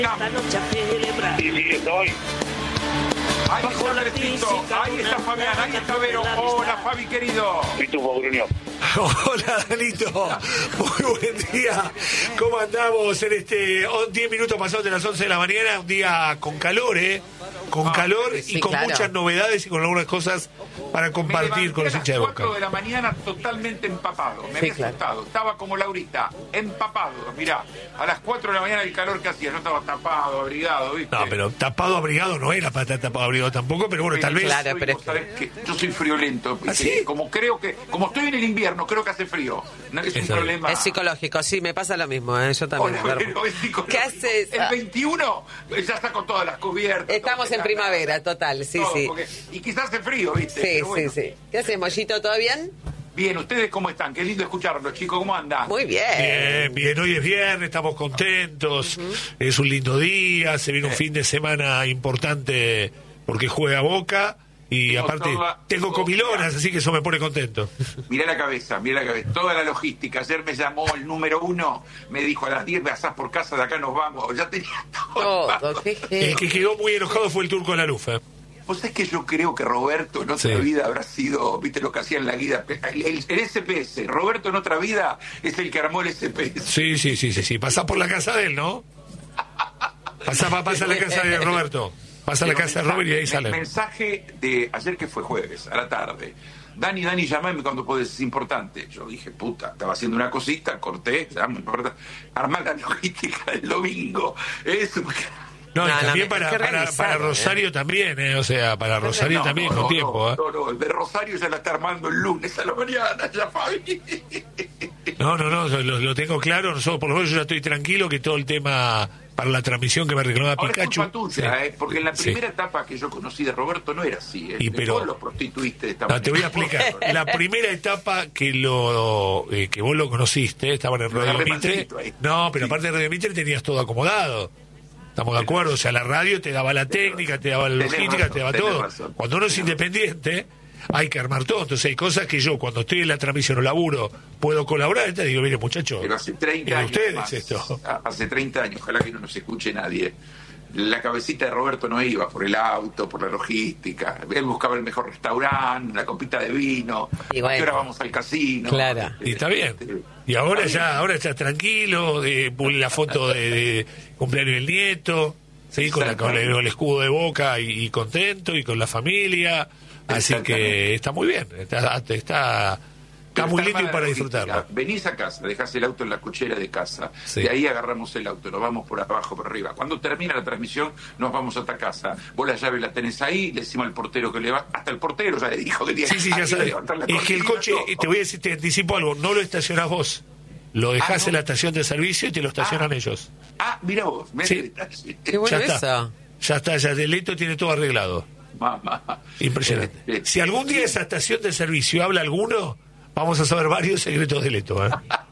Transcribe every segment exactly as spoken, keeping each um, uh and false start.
Esta noche a celebrar. Y sí, estoy. Ahí está Bertito, ahí está Fabián, ahí está Vero. Hola, Fabi, querido. Y tu Gruñón. Hola, Danito. Muy buen día. ¿Cómo andamos en este diez minutos pasados de las once de la mañana? Un día con calor, ¿eh? Con ah, calor y sí, con claro. muchas novedades y con algunas cosas para compartir con los hinchas de Boca. cuatro de la mañana totalmente empapado. Me sí, había claro. asustado. Estaba como Laurita, empapado. Mirá, a las cuatro de la mañana el calor que hacía. Yo estaba tapado, abrigado, ¿viste? No, pero tapado, abrigado no era para estar tapado, abrigado tampoco, pero bueno, pero, tal vez... Claro, pero es que... que yo soy friolento. ¿Ah, sí? Como creo que... Como estoy en el invierno, creo que hace frío. No, es Eso un problema... Es psicológico, sí, me pasa lo mismo, ¿eh? Yo también. Hola, pero es ¿Qué haces? El veintiuno ya está con todas las cubiertas. Estamos en primavera, total, sí, todo, sí. Porque, y quizás hace frío, ¿viste? Sí, bueno. sí, sí. ¿Qué haces, Mollito? ¿Todo bien? Bien, ¿ustedes cómo están? Qué lindo escucharlos, chicos, ¿cómo andan? Muy bien. Bien, bien, hoy es viernes, estamos contentos, uh-huh. Es un lindo día, se viene un eh. fin de semana importante porque juega Boca y tengo aparte toda, tengo comilonas, así que eso me pone contento. Mirá la cabeza, mirá la cabeza, toda la logística. Ayer me llamó el número uno, me dijo a las diez pasás por casa, de acá nos vamos, ya tenía todo. todo qué el que quedó muy enojado fue el turco de la Lufa. Vos sabés que yo creo que Roberto en otra sí. vida habrá sido, viste lo que hacía en la guía, el, el, el S P S, Roberto en otra vida es el que armó el S P S. Sí, sí, sí, sí, sí. Pasá por la casa de él, ¿no? Pasá, pasa a la casa de Roberto. Pasa a la casa de Robert y ahí sale. Mensaje de ayer que fue jueves, a la tarde. Dani, Dani, llamame cuando podés, es importante. Yo dije, puta, estaba haciendo una cosita, corté, ya me importa. Armar la logística del domingo. Eso. No, no, y también no, para, para, para Rosario eh. también, eh, o sea, para Rosario no, también no, con no, tiempo. No, ¿eh? no, no, el de Rosario ya la está armando el lunes a la mañana, ya Fabi. No, no, no, lo, lo tengo claro, nosotros, por lo menos yo ya estoy tranquilo que todo el tema para la transmisión que me reclamaba Ahora Pikachu. Es culpa tuya, sí. eh, porque en la primera sí. etapa que yo conocí de Roberto no era así, eh, y pero, vos lo prostituiste de esta no, manera. te voy a explicar. La primera etapa que lo eh, que vos lo conociste, estaban en Radio Mitre. No, pero sí. aparte de Radio Mitre tenías todo acomodado. Estamos de acuerdo, o sea, la radio te daba la técnica, te daba la logística, te daba todo. Razón. Cuando uno es independiente, hay que armar todo. Entonces hay cosas que yo, cuando estoy en la transmisión o laburo, puedo colaborar. Entonces digo, mire, muchachos, pero hace treinta años ustedes más, esto. Hace treinta años, ojalá que no nos escuche nadie. La cabecita de Roberto no iba por el auto, por la logística. Él buscaba el mejor restaurante, la copita de vino. Y bueno, ahora vamos al casino. Claro. Este, y está bien. Y ahora ya, ahora estás tranquilo, de la foto de, de cumpleaños del nieto, ¿sí? con, la, con, el, con el escudo de Boca y, y contento y con la familia. Así que está muy bien. Está, está, está muy lindo para disfrutarlo. Venís a casa, dejás el auto en la cochera de casa, sí. de ahí agarramos el auto, nos vamos por abajo, por arriba. Cuando termina la transmisión, nos vamos hasta casa. Vos la llave la tenés ahí, le decimos al portero que le va, hasta el portero ya le dijo que tiene sí, sí, ya sabes. Es que el coche, todo. Te voy a decir, te anticipo algo, no lo estacionás vos. Lo dejás ah, no. en la estación de servicio y te lo estacionan ah. ellos. Ah, mira vos, me sí. Qué bueno ya esa. Está. Ya está, ya Deleto tiene todo arreglado. Mamá. Impresionante. Eh, eh, si algún día esa estación de servicio habla alguno, vamos a saber varios secretos de Leto, ¿eh?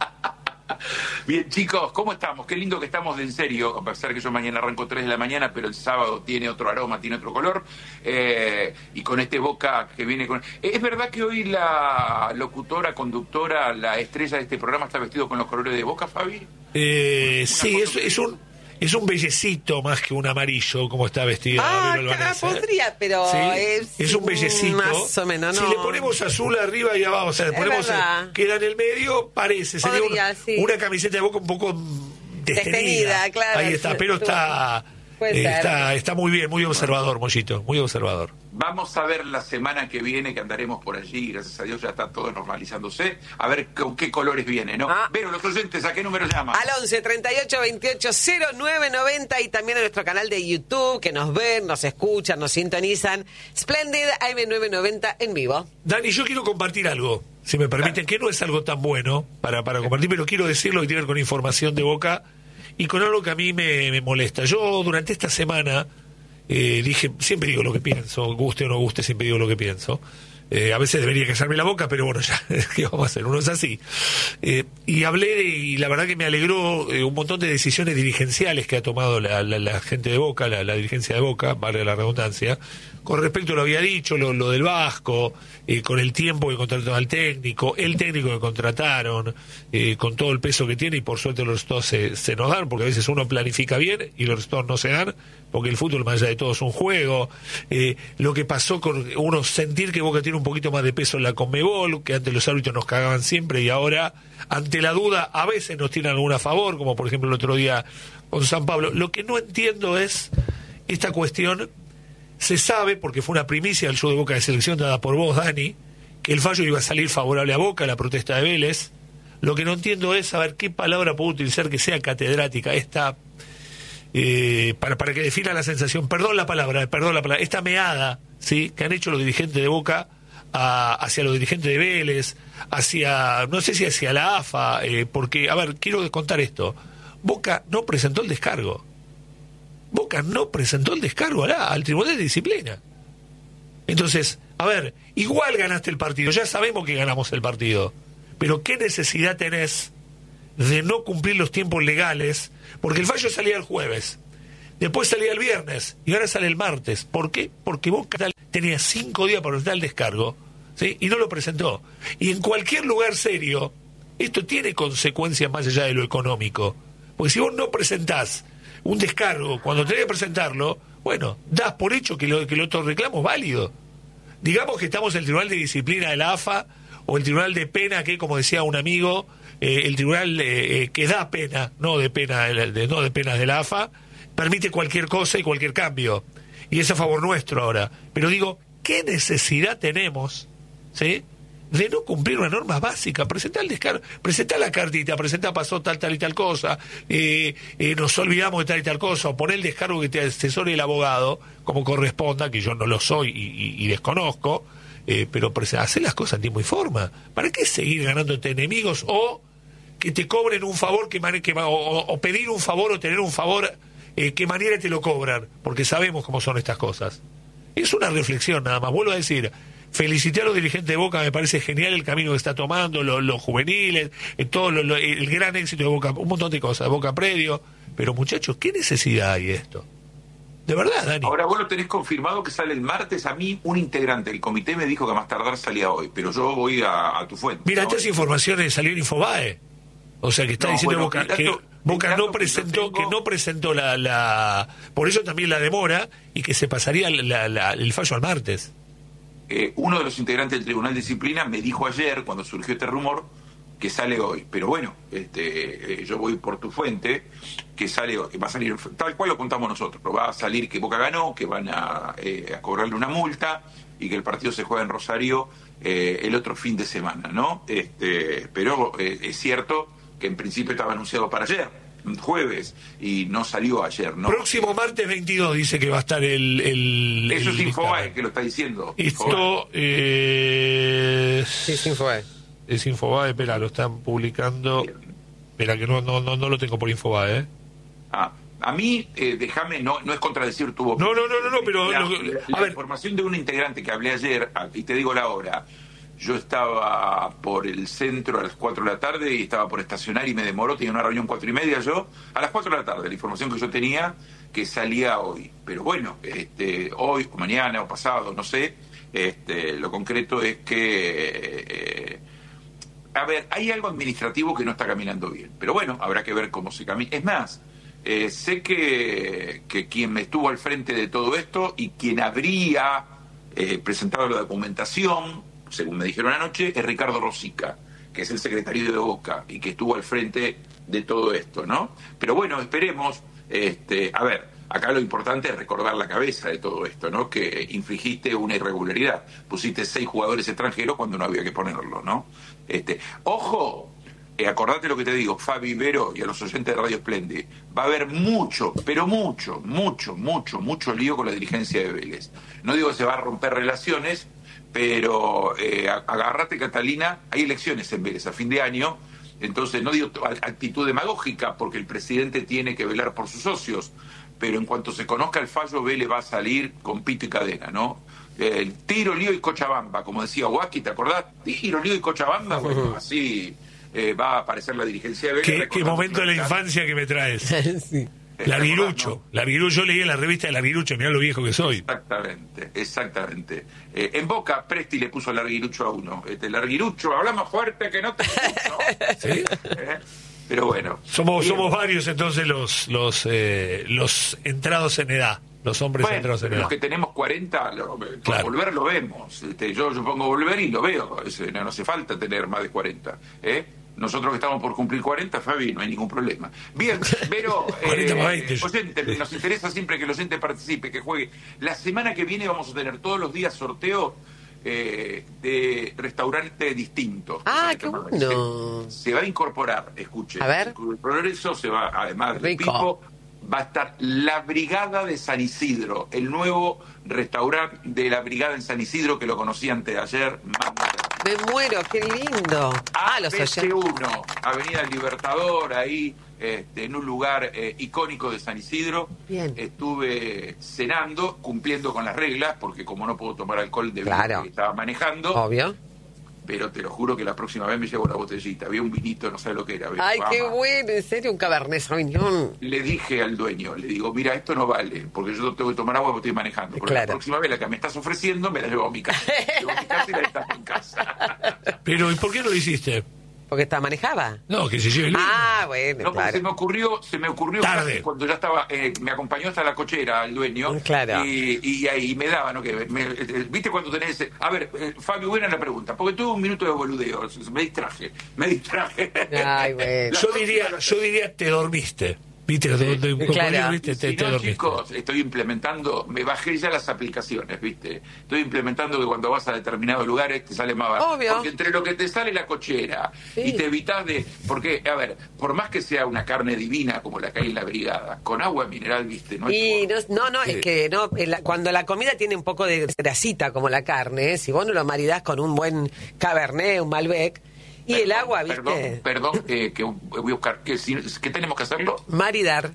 Bien, chicos, ¿cómo estamos? Qué lindo que estamos de en serio, a pesar que yo mañana arranco tres de la mañana, pero el sábado tiene otro aroma, tiene otro color, eh, y con este Boca que viene con... ¿Es verdad que hoy la locutora, conductora, la estrella de este programa está vestido con los colores de Boca, Fabi? Eh, sí, es, es un... Es un bellecito más que un amarillo, como está vestida. Ah, claro, podría, pero ¿sí? es, es un bellecito. Más o menos, no. Si le ponemos azul arriba y abajo, o sea, le ponemos, el, queda en el medio, parece. Sería podría, una, sí. una camiseta de Boca un poco destenida. destenida claro, ahí está, pero está... Eh, está, está muy bien, muy observador, Mollito, muy observador. Vamos a ver la semana que viene, que andaremos por allí, gracias a Dios ya está todo normalizándose, a ver con qué colores viene, ¿no? Ah. Pero los oyentes, ¿a qué número llaman? Al once, treinta y ocho, veintiocho, cero nueve noventa y también a nuestro canal de YouTube, que nos ven, nos escuchan, nos sintonizan. Splendid A M novecientos noventa en vivo. Dani, yo quiero compartir algo, si me permiten, que no es algo tan bueno para, para compartir, pero quiero decirlo que tiene que ver con información de Boca y con algo que a mí me, me molesta. Yo durante esta semana eh, dije, siempre digo lo que pienso, guste o no guste, siempre digo lo que pienso. Eh, a veces debería callarme la boca, pero bueno, ya, ¿qué vamos a hacer? Uno es así. Eh, y hablé, de, y la verdad que me alegró eh, un montón de decisiones dirigenciales que ha tomado la, la, la gente de Boca, la, la dirigencia de Boca, vale la redundancia, con respecto a lo había dicho, lo, lo del Vasco, eh, con el tiempo que contrataron al técnico, el técnico que contrataron, eh, con todo el peso que tiene, y por suerte los resultados se, se nos dan, porque a veces uno planifica bien y los resultados no se dan, porque el fútbol más allá de todo es un juego. Eh, lo que pasó con uno sentir que Boca tiene un poquito más de peso en la Conmebol, que antes los árbitros nos cagaban siempre y ahora ante la duda a veces nos tiran alguna a favor, como por ejemplo el otro día con San Pablo. Lo que no entiendo es esta cuestión. Se sabe, porque fue una primicia del show de Boca de Selección dada por vos, Dani, que el fallo iba a salir favorable a Boca, la protesta de Vélez. Lo que no entiendo es saber qué palabra puedo utilizar que sea catedrática, esta eh, para, para que defina la sensación, perdón la palabra, perdón la palabra, esta meada, ¿sí?, que han hecho los dirigentes de Boca a, hacia los dirigentes de Vélez, hacia, no sé si hacia la A F A, eh, porque, a ver, quiero contar esto. Boca no presentó el descargo. Boca no presentó el descargo al, al Tribunal de Disciplina. Entonces, a ver, igual ganaste el partido, ya sabemos que ganamos el partido, pero ¿qué necesidad tenés de no cumplir los tiempos legales? Porque el fallo salía el jueves, después salía el viernes y ahora sale el martes. ¿Por qué? Porque Boca tenía cinco días para presentar el descargo, ¿sí?, y no lo presentó. Y en cualquier lugar serio esto tiene consecuencias más allá de lo económico, porque si vos no presentás un descargo cuando tenés que presentarlo, bueno, das por hecho que, lo, que el otro reclamo es válido. Digamos que estamos en el Tribunal de Disciplina de la A F A o el Tribunal de Pena, que como decía un amigo, eh, el Tribunal eh, eh, que da pena, no de pena de, no de penas de la A F A, permite cualquier cosa y cualquier cambio, y es a favor nuestro ahora. Pero digo, ¿qué necesidad tenemos, ¿sí?, de no cumplir una norma básica? Presentar el descargo, presentar la cartita, presentar pasó tal, tal y tal cosa, eh, eh, nos olvidamos de tal y tal cosa, o poner el descargo que te asesore el abogado, como corresponda, que yo no lo soy y, y, y desconozco, eh, pero hacer las cosas en tiempo y forma. ¿Para qué seguir ganándote enemigos o que te cobren un favor, que, que o, o pedir un favor o tener un favor, eh, qué manera te lo cobran? Porque sabemos cómo son estas cosas. Es una reflexión nada más. Vuelvo a decir, felicité a los dirigentes de Boca, me parece genial el camino que está tomando, los, los juveniles, todo lo, lo, el gran éxito de Boca, un montón de cosas, de Boca Predio, pero muchachos, ¿qué necesidad hay de esto? De verdad, Dani. Ahora vos lo tenés confirmado que sale el martes. A mí un integrante del comité me dijo que a más tardar salía hoy, pero yo voy a, a tu fuente. Mira, ¿no? estas informaciones salió en Infobae, o sea que está no, diciendo bueno, Boca que dato, Boca no presentó, que, tengo... que no presentó la, la, por eso también la demora y que se pasaría la, la, el fallo al martes. Eh, uno de los integrantes del Tribunal de Disciplina me dijo ayer, cuando surgió este rumor, que sale hoy. Pero bueno, este, eh, yo voy por tu fuente, que sale hoy, va a salir tal cual lo contamos nosotros. Va a salir que Boca ganó, que van a, eh, a cobrarle una multa y que el partido se juega en Rosario eh, el otro fin de semana, ¿no? Este, pero eh, es cierto que en principio estaba anunciado para ayer, jueves, y no salió ayer, ¿no? Próximo martes veintidós dice que va a estar el... el Eso el es Infobae que lo está diciendo. Esto eh, sí, es Infobae. Es Infobae, espera, lo están publicando. Espera, que no, no, no, no lo tengo por Infobae, ¿eh? Ah, a mí, eh, déjame, no, no es contradecir tu opinión. No, no, no, no, no pero... La, lo, la, a la ver. información de un integrante que hablé ayer, y te digo la hora, yo estaba por el centro a las cuatro de la tarde y estaba por estacionar y me demoró, tenía una reunión cuatro y media yo, a las cuatro de la tarde, la información que yo tenía que salía hoy. Pero bueno, este, hoy o mañana o pasado, no sé, este, lo concreto es que... Eh, a ver, hay algo administrativo que no está caminando bien, pero bueno, habrá que ver cómo se camina. Es más, eh, sé que, que quien me estuvo al frente de todo esto y quien habría eh, presentado la documentación, según me dijeron anoche, es Ricardo Rosica, que es el secretario de Boca y que estuvo al frente de todo esto, ¿no? Pero bueno, esperemos, este, a ver, acá lo importante es recordar la cabeza de todo esto, ¿no? Que infligiste una irregularidad, pusiste seis jugadores extranjeros cuando no había que ponerlo, ¿no? Este, ojo, eh, acordate lo que te digo, Fabi, Vero y a los oyentes de Radio Splendid, va a haber mucho, pero mucho, mucho, mucho, mucho lío con la dirigencia de Vélez. No digo que se va a romper relaciones, pero eh, agárrate, Catalina, hay elecciones en Vélez a fin de año, entonces no digo actitud demagógica porque el presidente tiene que velar por sus socios, pero en cuanto se conozca el fallo, Vélez va a salir con pito y cadena, ¿no? El tiro, lío y Cochabamba, como decía Huaki, ¿te acordás? Tiro, lío y Cochabamba, bueno, así eh, va a aparecer la dirigencia de Vélez. ¿Qué, qué momento de la infancia que me traes? Sí. Larguirucho, Larguirucho, yo leí en la revista de Larguirucho, mirá lo viejo que soy. Exactamente, exactamente. Eh, en Boca, Presti le puso Larguirucho a uno. Este, Larguirucho, habla más fuerte que no te escucho. ¿Sí? Eh, Pero bueno. Somos Bien. somos varios entonces los los eh, los entrados en edad, los hombres Bueno, entrados en los edad. que tenemos cuarenta, lo, por Claro. volver lo vemos. Este, yo, yo pongo volver y lo veo. Es, no, no hace falta tener más de cuarenta. ¿eh? Nosotros que estamos por cumplir cuarenta, Fabi, no hay ningún problema. Bien, pero cuarenta más veinte. oyente, nos interesa siempre que el oyente participe, que juegue. La semana que viene vamos a tener todos los días sorteo eh, de restaurante distinto. Ah, Se qué llama- bueno. Se, se va a incorporar, escuche. A ver. El progreso se va, además de Rico. Pipo, va a estar la Brigada de San Isidro, el nuevo restaurante de la Brigada en San Isidro, que lo conocí antes de ayer. Me muero, qué lindo. Ah, los A B C oyentes. uno, Avenida Libertador, ahí este, en un lugar eh, icónico de San Isidro. Bien. Estuve cenando, cumpliendo con las reglas, porque como no puedo tomar alcohol de Claro. que estaba manejando, Obvio. pero te lo juro que la próxima vez me llevo una botellita. Había un vinito, no sé lo que era. Ay, qué Vamos. bueno, en serio, un Cabernet Sauvignon. Le dije al dueño, le digo, mira, esto no vale, porque yo tengo que tomar agua porque estoy manejando. Porque Claro. la próxima vez la que me estás ofreciendo me la llevo a mi casa. La llevo a mi casa y la estás en casa. Pero ¿y por qué no lo hiciste? Porque está manejaba. No, que se lleve el vino. Ah, bueno, No, porque claro. se me ocurrió, se me ocurrió Tarde. casi cuando ya estaba, eh, me acompañó hasta la cochera el dueño. Claro. Y, y ahí me daba, ¿no? Que me- eh, ¿Viste cuando tenés? eh, A ver, eh, Fabio, buena la pregunta, porque tuve un minuto de boludeo, me distraje, me distraje. Ay, bueno. La Yo próxima diría, lo- yo diría te dormiste. ¿Viste? Donde- donde- Claro. como ¿viste? Te, Si te no, dormiste. chicos, estoy implementando, me bajé ya las aplicaciones, ¿viste? Estoy implementando que cuando vas a determinados lugares te sale más barato. Obvio. Porque entre lo que te sale la cochera Sí. y te evitas de... Porque, a ver, por más que sea una carne divina como la que hay en la brigada, con agua mineral, ¿viste? No hay Y no, forma. no, no, es que no, el- cuando la comida tiene un poco de grasita como la carne, ¿eh? Si vos no lo maridás con un buen Cabernet, un Malbec, y el Perdón, agua, ¿viste? Perdón, perdón eh, que voy a buscar. ¿Qué, si- ¿qué tenemos que hacerlo? Maridar.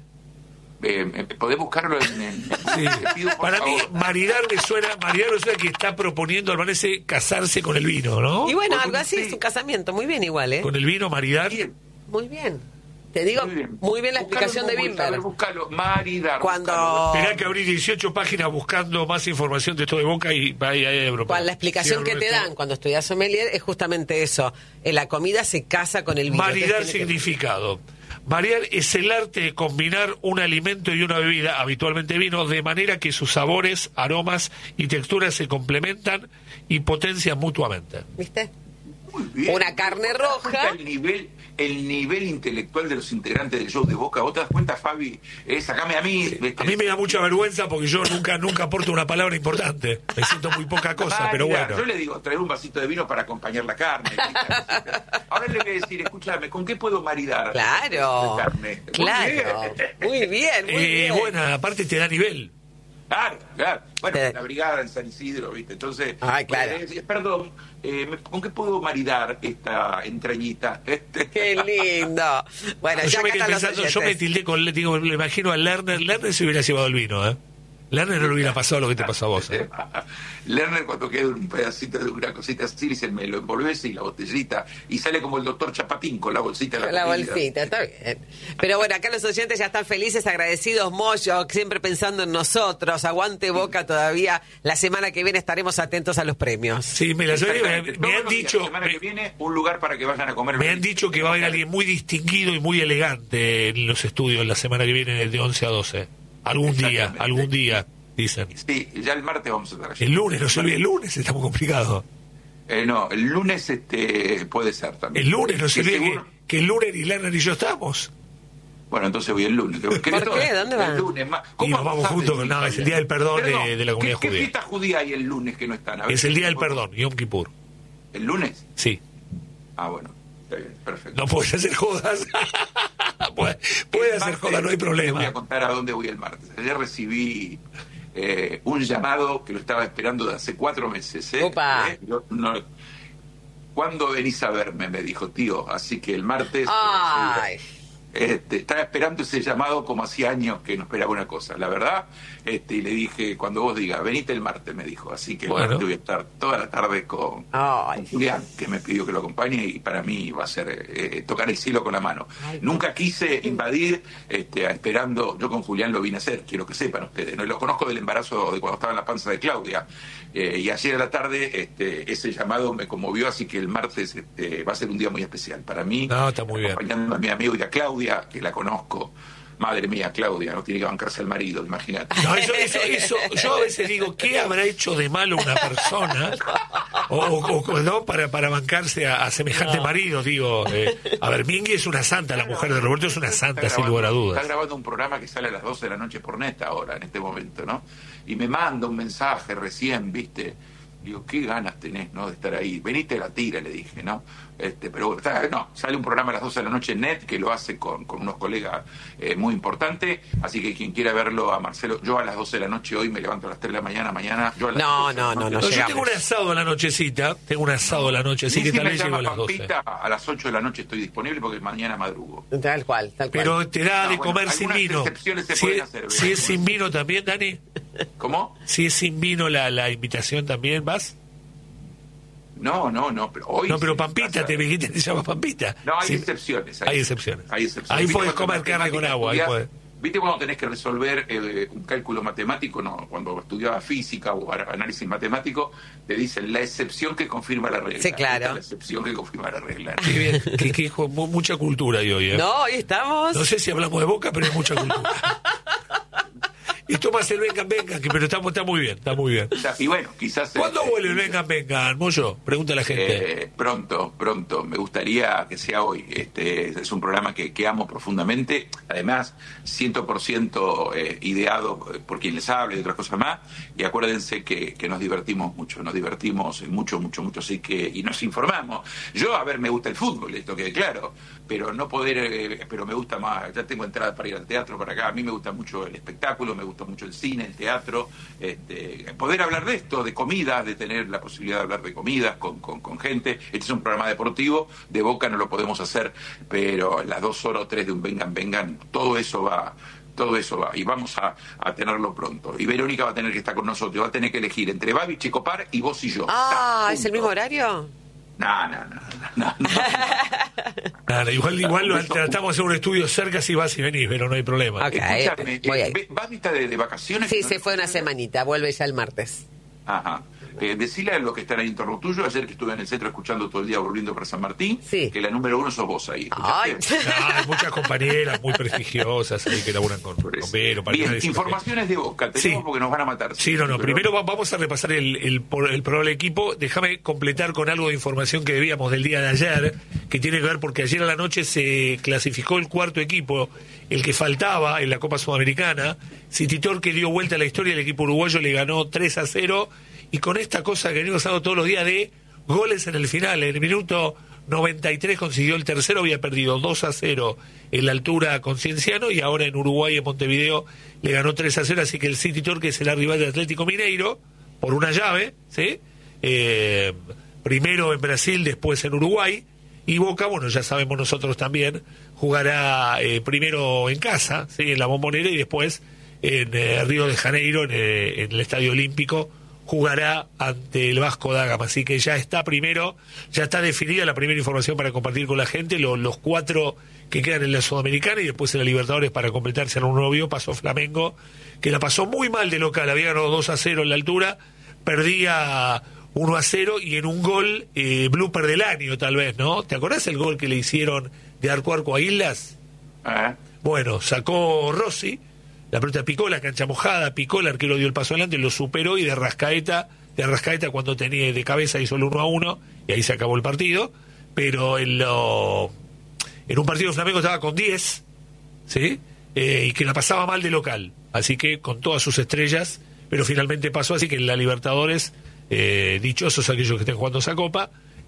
Eh, eh, ¿Podés buscarlo en...? en- Sí. Te pido, por Para mí, favor. maridar me suena, maridar me suena que está proponiendo, al parecer, casarse con el vino, ¿no? Y bueno, Con algo un- así sí. es un casamiento, muy bien igual, ¿eh? Con el vino, maridar. Bien. Muy bien. Te digo, Muy bien. muy bien la Buscalo explicación en de Google, a ver, Bimber. Búscalo, maridar. Cuando- búscalo. Esperá que abrí dieciocho páginas buscando más información de esto de Boca y ahí hay Europa. Cuando la explicación Sí, que te Roberto. dan cuando estudias sommelier es justamente eso. En la comida se casa con el vino. Maridar Entonces tiene que- significado. Maridar es el arte de combinar un alimento y una bebida, habitualmente vino, de manera que sus sabores, aromas y texturas se complementan y potencian mutuamente. ¿Viste? Muy bien. Una carne ¿Vos te das roja. cuenta El nivel, el nivel intelectual de los integrantes del show de Boca. ¿Vos te das cuenta, Fabi? Eh, sacame a mí. ¿viste? A mí me da mucha vergüenza porque yo nunca nunca aporto una palabra importante. Me siento muy poca cosa, pero Maridar. bueno. Yo le digo, traer un vasito de vino para acompañar la carne. Ahora le voy a decir, escúchame, ¿con qué puedo maridar Claro. la carne? Muy Claro. bien. Muy bien, muy Eh, bien. bueno, aparte te da nivel. Claro, claro. Bueno, Sí. la brigada en San Isidro, ¿viste? Entonces, Ay, claro. eh, perdón, eh, me- ¿con qué puedo maridar esta entrañita? Este, Qué lindo. Bueno, ya Yo me, acá quedé están los pensando, yo me oyentes. tildé con, digo, le imagino a Lerner, Lerner se hubiera llevado el vino, ¿eh? Lerner no le hubiera pasado lo que te pasó a vos. ¿eh? Lerner, cuando queda un pedacito de una cosita así, dice, me lo envolves y la botellita, y sale como el doctor Chapatín con la bolsita de la, La comida. bolsita, está bien. Pero bueno, acá los oyentes ya están felices, agradecidos, Moyo, siempre pensando en nosotros. Aguante Boca todavía. La semana que viene estaremos atentos a los premios. Sí, me, la, me, Exactamente. me Todos han los días, dicho, la semana me, que viene, un lugar para que vayan a comer. me han dicho que va a haber alguien muy distinguido y muy elegante en los estudios la semana que viene de once a doce. Algún día, Exactamente. algún día, dicen. Sí, ya el martes vamos a estar allí. El lunes, no se olvide, el lunes está muy complicado. Eh, no, el lunes este puede ser también. El lunes, no se Sí, olvide que, seguro. que el lunes ni Lerner ni yo estamos. Bueno, entonces voy el lunes. ¿Por qué? ¿Dónde van? El lunes. ma- Y nos vamos sabes juntos, de no, Italia? es el día del perdón de- de la comunidad ¿qué, judía. ¿Qué fiesta judía hay el lunes que no están? A ver, Es el día del ¿puedo- perdón, Yom Kippur. ¿El lunes? Sí. Ah, bueno. Está bien, perfecto. No puedes hacer jodas. puede puede El hacer martes jodas, no hay Te voy a problema. contar a dónde voy el martes. Ayer recibí eh, un llamado que lo estaba esperando de hace cuatro meses. ¿eh? Opa. ¿Eh? Yo no- ¿Cuándo venís a verme? Me dijo, tío. Así que el martes... Ay. Este, estaba esperando ese llamado como hacía años que no esperaba una cosa, la verdad. Este, y le dije, cuando vos digas, venite el martes, me dijo. Así que bueno. el martes voy a estar toda la tarde con, con Julián, que me pidió que lo acompañe, y para mí va a ser eh, tocar el cielo con la mano. Ay, nunca quise invadir, este, esperando, yo con Julián lo vine a hacer, quiero que sepan ustedes, ¿no? Lo conozco del embarazo de cuando estaba en la panza de Claudia, eh, y ayer a la tarde este, ese llamado me conmovió, así que el martes este, va a ser un día muy especial para mí. No, está muy bien. Acompañando a mi amigo y a Claudia, que la conozco. Madre mía, Claudia, no tiene que bancarse al marido, imagínate. No, eso, eso, eso, yo a veces digo, ¿qué habrá hecho de malo una persona o, o, o, ¿no? para, para bancarse a, a semejante no. marido? Digo, eh, a ver, Mingui es una santa, la mujer de Roberto es una santa, grabando, sin lugar a dudas. Está grabando un programa que sale a las doce de la noche por Neta ahora, en este momento, ¿no? Y me manda un mensaje recién, ¿viste? Digo, qué ganas tenés, ¿no?, de estar ahí. Venite a la tira, le dije, ¿no? Este, pero está, no, sale un programa a las doce de la noche en Net, que lo hace con, con unos colegas eh, muy importantes, así que quien quiera verlo a Marcelo, yo a las doce de la noche hoy me levanto a las tres de la mañana, mañana, yo a las No, no, no, no, no yo tengo un asado a la nochecita, tengo un asado a la noche, así que tal vez llego a las doce. A las ocho de la noche estoy disponible porque mañana madrugo. Tal cual, tal cual. Pero te da no, de comer bueno, sin vino. Se si, hacer, si es sin vino también, Dani. ¿Cómo? Si es sin vino la, la invitación también, ¿vas? No, no, no, pero hoy... No, pero Pampita, te dijiste que te llama Pampita. No, hay sí. excepciones. Hay, hay excepciones. Hay excepciones. Ahí podés comer carne con agua. Ahí podés. ¿Viste cuando tenés que resolver eh, un cálculo matemático? No, cuando estudiaba física o análisis matemático, te dicen la excepción que confirma la regla. Sí, claro. La excepción que confirma la regla. Qué bien, que, que, mucha cultura hoy, hoy ¿eh? No, hoy estamos... No sé si hablamos de Boca, pero hay mucha cultura. Y tomas el vengan, vengan, que, pero está, está muy bien, está muy bien. O sea, y bueno, quizás... ¿Cuándo eh, vuelve el vengan, vengan, Moyo? Pregunta a la gente. Eh, pronto, pronto. Me gustaría que sea hoy. Este es un programa que, que amo profundamente. Además, cien por ciento eh, ideado por quien les habla y otras cosas más. Y acuérdense que, que nos divertimos mucho, nos divertimos mucho, mucho, mucho. Así que, y nos informamos. Yo, a ver, me gusta el fútbol, esto quede claro. Pero no poder, eh, pero me gusta más. Ya tengo entrada para ir al teatro, para acá. A mí me gusta mucho el espectáculo, me gusta mucho el cine, el teatro, este, poder hablar de esto, de comida, de tener la posibilidad de hablar de comidas con, con, con gente. Este es un programa deportivo, de Boca no lo podemos hacer, pero las dos horas o tres de un vengan, vengan, todo eso va, todo eso va, y vamos a, a tenerlo pronto. Y Verónica va a tener que estar con nosotros, va a tener que elegir entre Babi, Checopar y vos y yo. Ah, ¿es el mismo horario? No, no, no, no, no. Claro, igual igual lo tratamos de hacer un estudio cerca si vas y venís, pero no hay problema. Okay, Escuchame, eh, ¿Babi está de, de vacaciones? Sí, se fue una semanita, vuelve ya el martes. Ajá. Eh, decirle a los que están ahí en torno tuyo, ayer que estuve en el centro escuchando todo el día volviendo para San Martín, sí. que la número uno sos vos ahí. Ay. No, hay muchas compañeras muy prestigiosas ahí que laburan con, con Vero. Bien, informaciones de Boca, tenemos sí. porque nos van a matar. Sí, no, no. Pero... Primero vamos a repasar el, el, el, el probable equipo. Déjame completar con algo de información que debíamos del día de ayer, que tiene que ver porque ayer a la noche se clasificó el cuarto equipo, el que faltaba en la Copa Sudamericana. City Torque dio vuelta a la historia, el equipo uruguayo le ganó tres a cero. Y con esta cosa que venimos hablando todos los días de goles en el final, en el minuto noventa y tres consiguió el tercero, había perdido dos a cero en la altura con Cienciano y ahora en Uruguay, en Montevideo, le ganó tres a cero, así que el City Torque es el rival del Atlético Mineiro por una llave, ¿sí? Eh, primero en Brasil, después en Uruguay, y Boca, bueno, ya sabemos nosotros también, jugará eh, primero en casa, ¿sí? En la Bombonera, y después en eh, Río de Janeiro, en, eh, en el Estadio Olímpico, jugará ante el Vasco da Gama, así que ya está primero, ya está definida la primera información para compartir con la gente, lo, los cuatro que quedan en la Sudamericana y después en la Libertadores para completarse en un novio. Pasó Flamengo, que la pasó muy mal de local, había ganado dos a cero en la altura, perdía uno a cero y en un gol, eh, blooper del año tal vez, ¿no? ¿Te acordás el gol que le hicieron de arco a arco a Islas? Uh-huh. Bueno, sacó Rossi, la pelota picó, la cancha mojada, picó, el arquero dio el paso adelante, lo superó y de Arrascaeta, de Arrascaeta cuando tenía de cabeza hizo el uno a uno y ahí se acabó el partido, pero en, lo, en un partido Flamengo estaba con diez, ¿sí? Eh, y que la pasaba mal de local, así que con todas sus estrellas, pero finalmente pasó, así que en la Libertadores, eh, dichosos aquellos que estén jugando esa copa,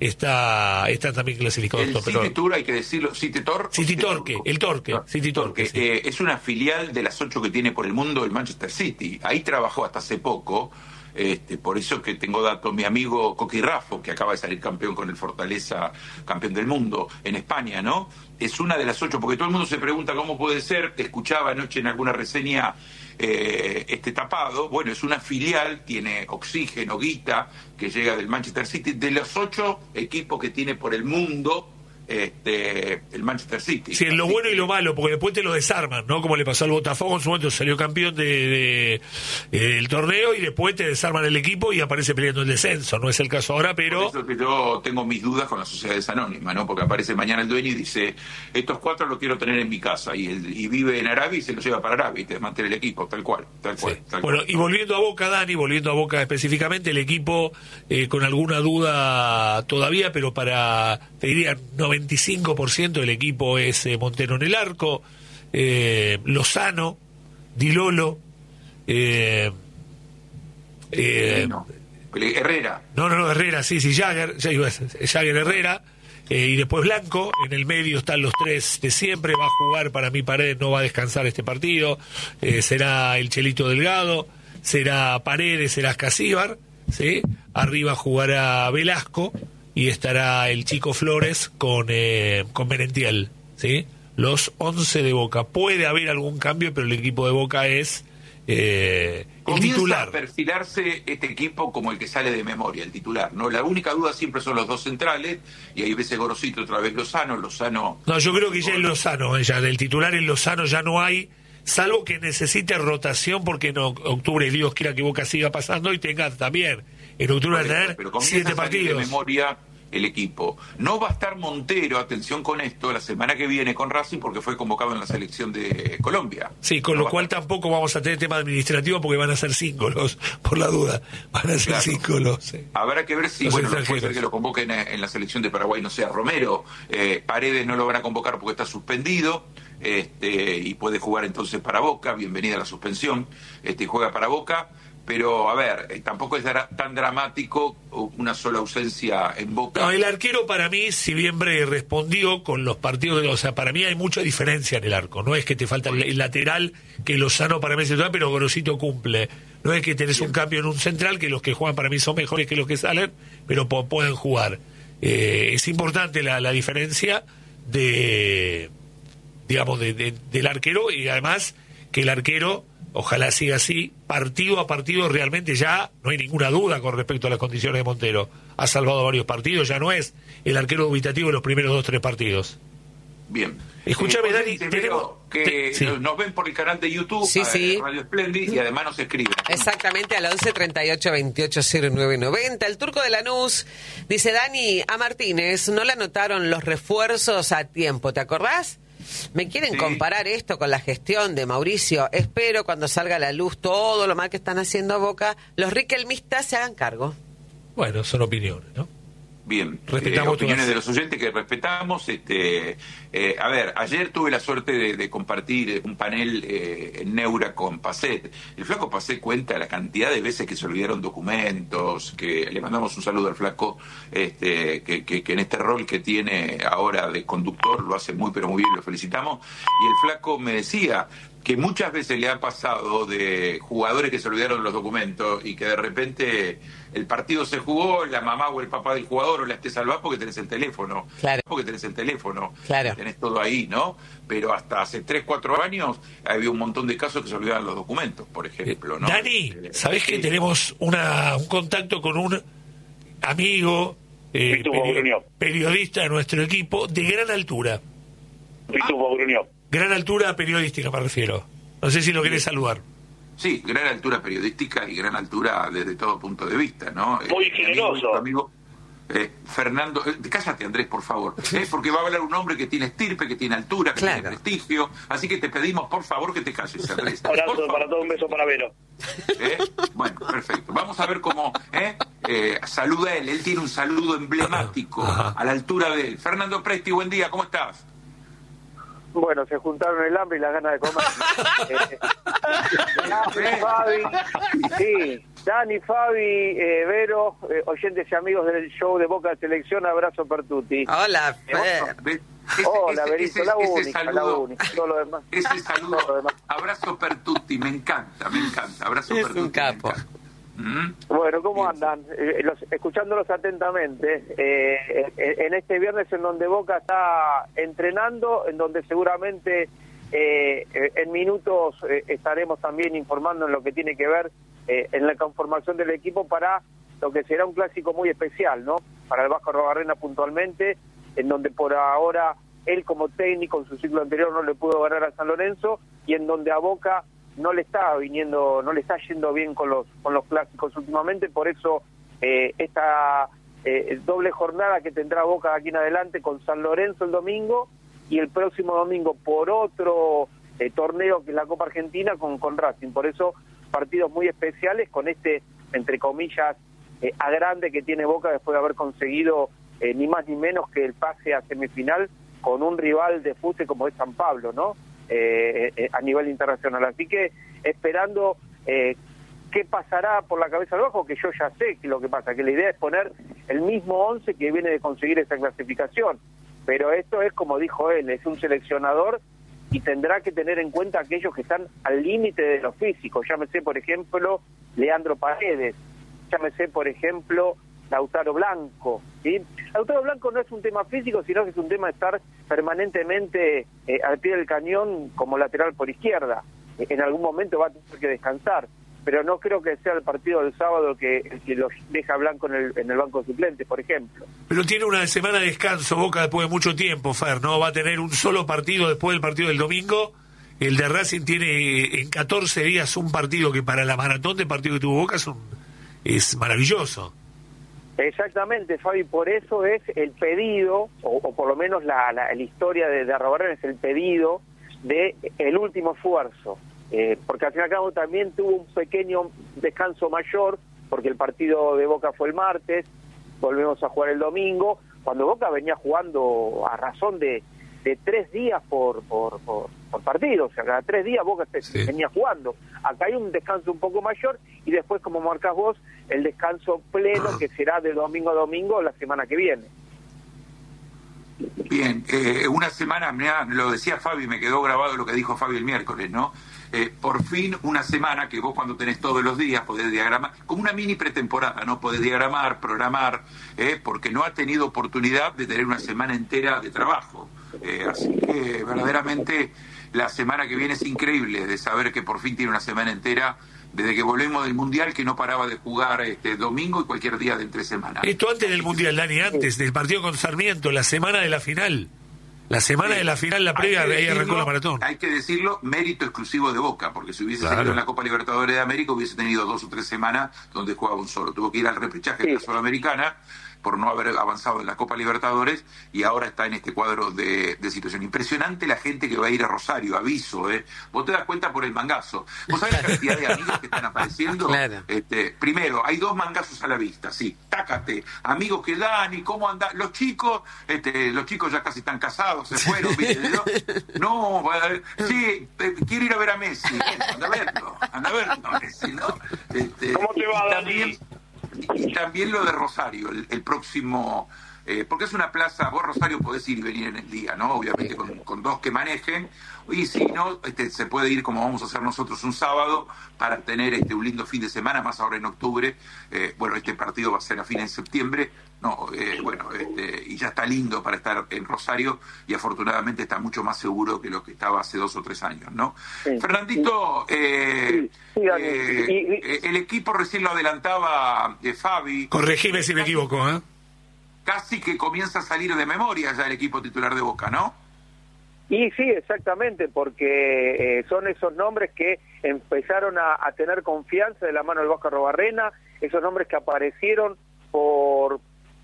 está están también clasificados. El City Tour, hay que decirlo, City Tor City Torque, el Torque, no, City Torque, Torque sí. eh, es una filial de las ocho que tiene por el mundo el Manchester City. Ahí trabajó hasta hace poco Este, por eso que tengo datos, mi amigo Coqui Raffo, que acaba de salir campeón con el Fortaleza, campeón del mundo en España, ¿no? Es una de las ocho, porque todo el mundo se pregunta cómo puede ser, te escuchaba anoche en alguna reseña eh, este tapado, bueno, es una filial, tiene oxígeno, guita, que llega del Manchester City, de los ocho equipos que tiene por el mundo, este el Manchester City. Sí, lo bueno y lo malo, porque después te lo desarman, ¿no? Como le pasó al Botafogo, en su momento salió campeón de, de, eh, del torneo y después te desarman el equipo y aparece peleando el descenso. No es el caso ahora, pero... Por eso que yo tengo mis dudas con las sociedades anónimas, ¿no? Porque aparece mañana el dueño y dice, estos cuatro los quiero tener en mi casa, y, el, y vive en Arabia y se los lleva para Arabia y te desmantela el equipo, tal cual, tal cual. Sí. Tal bueno, cual. Y volviendo a Boca, Dani, volviendo a Boca específicamente, el equipo eh, con alguna duda todavía, pero para, te diría, noventa y cinco por ciento del equipo es eh, Montero en el arco, eh, Lozano, Di Lolo, eh, eh, no. Herrera. No, no, no, Herrera, sí, sí, Jagger, Jagger Herrera, eh, y después Blanco, en el medio están los tres de siempre, va a jugar, para mí Paredes no va a descansar este partido, eh, será el Chelito Delgado, será Paredes, será Casíbar, ¿sí? Arriba jugará Velasco, y estará el Chico Flores con eh, con Merentiel, ¿sí? Los once de Boca. Puede haber algún cambio, pero el equipo de Boca es eh, el titular. Comienza a perfilarse este equipo como el que sale de memoria, el titular, ¿no? La única duda siempre son los dos centrales, y hay veces Gorosito, otra vez Lozano, Lozano... No, yo creo que ya es Lozano, ya del titular en Lozano ya no hay, salvo que necesite rotación, porque en octubre Dios quiera que Boca siga pasando y tenga también... En octubre va a tener siete partidos. De memoria el equipo. No va a estar Montero, atención con esto, la semana que viene con Racing porque fue convocado en la selección de Colombia. Sí, con no lo cual estar... tampoco vamos a tener tema administrativo porque van a ser cinco los, por la duda. Van a ser claro. cinco los. Sí. Habrá que ver si, bueno, no puede ser que lo convoquen en la selección de Paraguay, no sea Romero. Eh, Paredes no lo van a convocar porque está suspendido. Este, y puede jugar entonces para Boca, bienvenida a la suspensión, este, y juega para Boca. Pero, a ver, eh, tampoco es dra- tan dramático una sola ausencia en Boca. No, el arquero para mí, si bien respondió con los partidos, de, o sea, para mí hay mucha diferencia en el arco. No es que te falta el, el lateral, que Lozano para mí es titular, pero Gorosito cumple. No es que tenés Bien. un cambio en un central, que los que juegan para mí son mejores que los que salen, pero po- pueden jugar. Eh, es importante la, la diferencia de, digamos, de, de, del arquero, y además que el arquero... Ojalá siga así, partido a partido realmente ya no hay ninguna duda con respecto a las condiciones de Montero. Ha salvado varios partidos, ya no es el arquero dubitativo de los primeros dos, tres partidos. Bien. Escúchame, eh, Dani, te tenemos... que te, sí. nos ven por el canal de YouTube, sí, sí. Radio Splendid, y además nos escriben. Exactamente, al once treinta y ocho veintiocho cero nueve noventa. El Turco de Lanús dice, Dani, a Martínez no le anotaron los refuerzos a tiempo, ¿te acordás? Me quieren sí. comparar esto con la gestión de Mauricio. Espero cuando salga a la luz todo lo mal que están haciendo a Boca, los riquelmistas se hagan cargo. Bueno, son opiniones, ¿no? Bien, respetamos eh, opiniones de los oyentes que respetamos. Este, eh, a ver, ayer tuve la suerte de, de compartir un panel eh, en Neura con Pacet. El flaco Pacet cuenta la cantidad de veces que se olvidaron documentos, que le mandamos un saludo al flaco, este, que, que, que en este rol que tiene ahora de conductor lo hace muy pero muy bien, lo felicitamos. Y el flaco me decía que muchas veces le ha pasado de jugadores que se olvidaron los documentos y que de repente el partido se jugó, la mamá o el papá del jugador o la esté salvada porque tenés el teléfono. Claro. Porque tenés el teléfono. Claro. Tenés todo ahí, ¿no? Pero hasta hace tres, cuatro años había un montón de casos que se olvidaban los documentos, por ejemplo, ¿no? Dani, ¿sabés que tenemos una, un contacto con un amigo, eh, peri- periodista de nuestro equipo, de gran altura? Pitufo Gruñó. Gran altura periodística, me refiero. No sé si lo querés saludar. Sí, gran altura periodística y gran altura desde todo punto de vista, ¿no? Muy eh, generoso. Amigo, amigo eh, Fernando, eh, cállate Andrés, por favor, eh, porque va a hablar un hombre que tiene estirpe, que tiene altura, que claro. tiene prestigio, así que te pedimos, por favor, que te calles, Andrés. Abrazo para todo, un beso para Vero. ¿Eh? Bueno, perfecto. Vamos a ver cómo ¿eh? Eh, saluda él. Él tiene un saludo emblemático a la altura de él. Fernando Presti, buen día, ¿cómo estás? Bueno, se juntaron el hambre y las ganas de comer. eh, Dani, Fabi, sí, Dani, Fabi, eh, Vero, eh, oyentes y amigos del show de Boca de Selección, abrazo per tutti. Hola, Fer. Ese, Hola, ese, Berito, ese, la ese única, saludo, la única, todo lo demás. Ese saludo, todo lo demás. abrazo per tutti, me encanta, me encanta, abrazo Es per tutti. un capo. ¿Mm? Bueno, ¿cómo Bien. andan? Eh, los, escuchándolos atentamente, eh, en, en este viernes en donde Boca está entrenando, en donde seguramente eh, en minutos eh, estaremos también informando en lo que tiene que ver eh, en la conformación del equipo para lo que será un clásico muy especial, ¿no? Para el Vasco Arrobarrena puntualmente, en donde por ahora él como técnico en su ciclo anterior no le pudo ganar a San Lorenzo y en donde a Boca no le está viniendo, no le está yendo bien con los con los clásicos últimamente, por eso eh, esta eh, doble jornada que tendrá Boca aquí en adelante con San Lorenzo el domingo y el próximo domingo por otro eh, torneo que es la Copa Argentina con, con Racing, por eso partidos muy especiales con este, entre comillas, eh, a grande que tiene Boca después de haber conseguido eh, ni más ni menos que el pase a semifinal con un rival de fútbol como es San Pablo, ¿no? Eh, eh, a nivel internacional. Así que esperando eh, qué pasará por la cabeza del Vasco, que yo ya sé que lo que pasa, que la idea es poner el mismo once que viene de conseguir esa clasificación. Pero esto es, como dijo él, es un seleccionador y tendrá que tener en cuenta aquellos que están al límite de lo físico. Llámese, por ejemplo, Leandro Paredes, llámese, por ejemplo, Lautaro Blanco, ¿sí? Lautaro Blanco no es un tema físico, sino que es un tema de estar permanentemente eh, al pie del cañón como lateral por izquierda. Eh, en algún momento va a tener que descansar, pero no creo que sea el partido del sábado que, el que lo deja Blanco en el, en el banco de suplentes, por ejemplo. Pero tiene una semana de descanso Boca después de mucho tiempo, Fer, ¿no? Va a tener un solo partido después del partido del domingo. El de Racing tiene en catorce días un partido que para la maratón de partido que tuvo Boca es, un, es maravilloso. Exactamente, Fabi, por eso es el pedido, o, o por lo menos la, la, la historia de, de Arrobarrena es el pedido de el último esfuerzo, eh, porque al fin y al cabo también tuvo un pequeño descanso mayor, porque el partido de Boca fue el martes, volvemos a jugar el domingo, cuando Boca venía jugando a razón de, de tres días por, por, por, por partido, o sea, cada tres días Boca se, sí. venía jugando. Acá hay un descanso un poco mayor y después, como marcas vos, el descanso pleno que será de domingo a domingo la semana que viene. Bien, eh, una semana, mirá, lo decía Fabi, me quedó grabado lo que dijo Fabi el miércoles, ¿no? Eh, por fin una semana que vos cuando tenés todos los días podés diagramar, como una mini pretemporada, ¿no? Podés diagramar, programar, eh, porque no ha tenido oportunidad de tener una semana entera de trabajo. Eh, así que verdaderamente la semana que viene es increíble de saber que por fin tiene una semana entera desde que volvemos del Mundial, que no paraba de jugar este domingo y cualquier día de entre semana. Esto antes del Mundial, Dani, antes del partido con Sarmiento, la semana de la final. La semana sí. de la final, la previa, ahí arrancó la maratón. Hay que decirlo, mérito exclusivo de Boca, porque si hubiese claro. salido en la Copa Libertadores de América hubiese tenido dos o tres semanas donde jugaba un solo. Tuvo que ir al repechaje sí. de la Sudamericana por no haber avanzado en la Copa Libertadores y ahora está en este cuadro de, de situación. Impresionante la gente que va a ir a Rosario, aviso, ¿eh? Vos te das cuenta por el mangazo. ¿Vos sabés la cantidad de amigos que están apareciendo? Claro. Este, primero, hay dos mangazos a la vista, sí, tácate. Amigos que dan y cómo andan. Los chicos, este, los chicos ya casi están casados, se fueron, ¿viste? No, no a ver, sí, eh, quiero ir a ver a Messi. Anda a verlo, anda a verlo, Messi, ¿no? Este, ¿Cómo te va, Dani? Y también lo de Rosario, el, el próximo, eh, porque es una plaza, vos Rosario podés ir y venir en el día, ¿no? Obviamente con, con dos que manejen, y si no, este, se puede ir como vamos a hacer nosotros un sábado para tener este un lindo fin de semana, más ahora en octubre. Eh, bueno, este partido va a ser a fines de septiembre, no, eh, bueno, este, y ya está lindo para estar en Rosario y afortunadamente está mucho más seguro que lo que estaba hace dos o tres años, ¿no? Sí. Fernandito, eh, sí, sí, eh, y, y, el equipo recién lo adelantaba eh, Fabi. Corregime si me equivoco, ¿eh? Casi que comienza a salir de memoria ya el equipo titular de Boca, ¿no? Y sí, exactamente, porque eh, son esos nombres que empezaron a, a tener confianza de la mano del Vasco Arrobarrena, esos nombres que aparecieron por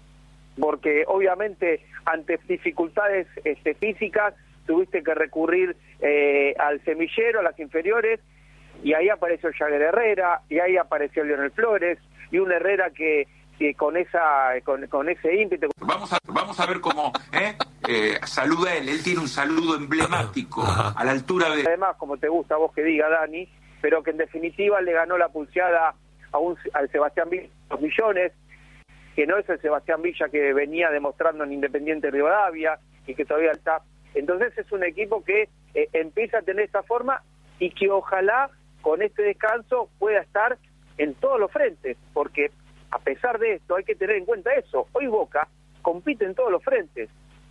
porque obviamente ante dificultades este, físicas tuviste que recurrir eh, al semillero, a las inferiores, y ahí apareció Jagger Herrera, y ahí apareció Leonel Flores, y un Herrera que, que con esa con, con ese ímpetu... Vamos a, vamos a ver cómo ¿eh? Eh, saluda él, él tiene un saludo emblemático a la altura de... Además, como te gusta a vos que diga, Dani, pero que en definitiva le ganó la pulseada a un, al Sebastián Villa dos millones, que no es el Sebastián Villa que venía demostrando en Independiente Rivadavia y que todavía está. Entonces es un equipo que eh, empieza a tener esta forma y que ojalá con este descanso pueda estar en todos los frentes, porque a pesar de esto hay que tener en cuenta eso. Hoy Boca compite en todos los frentes,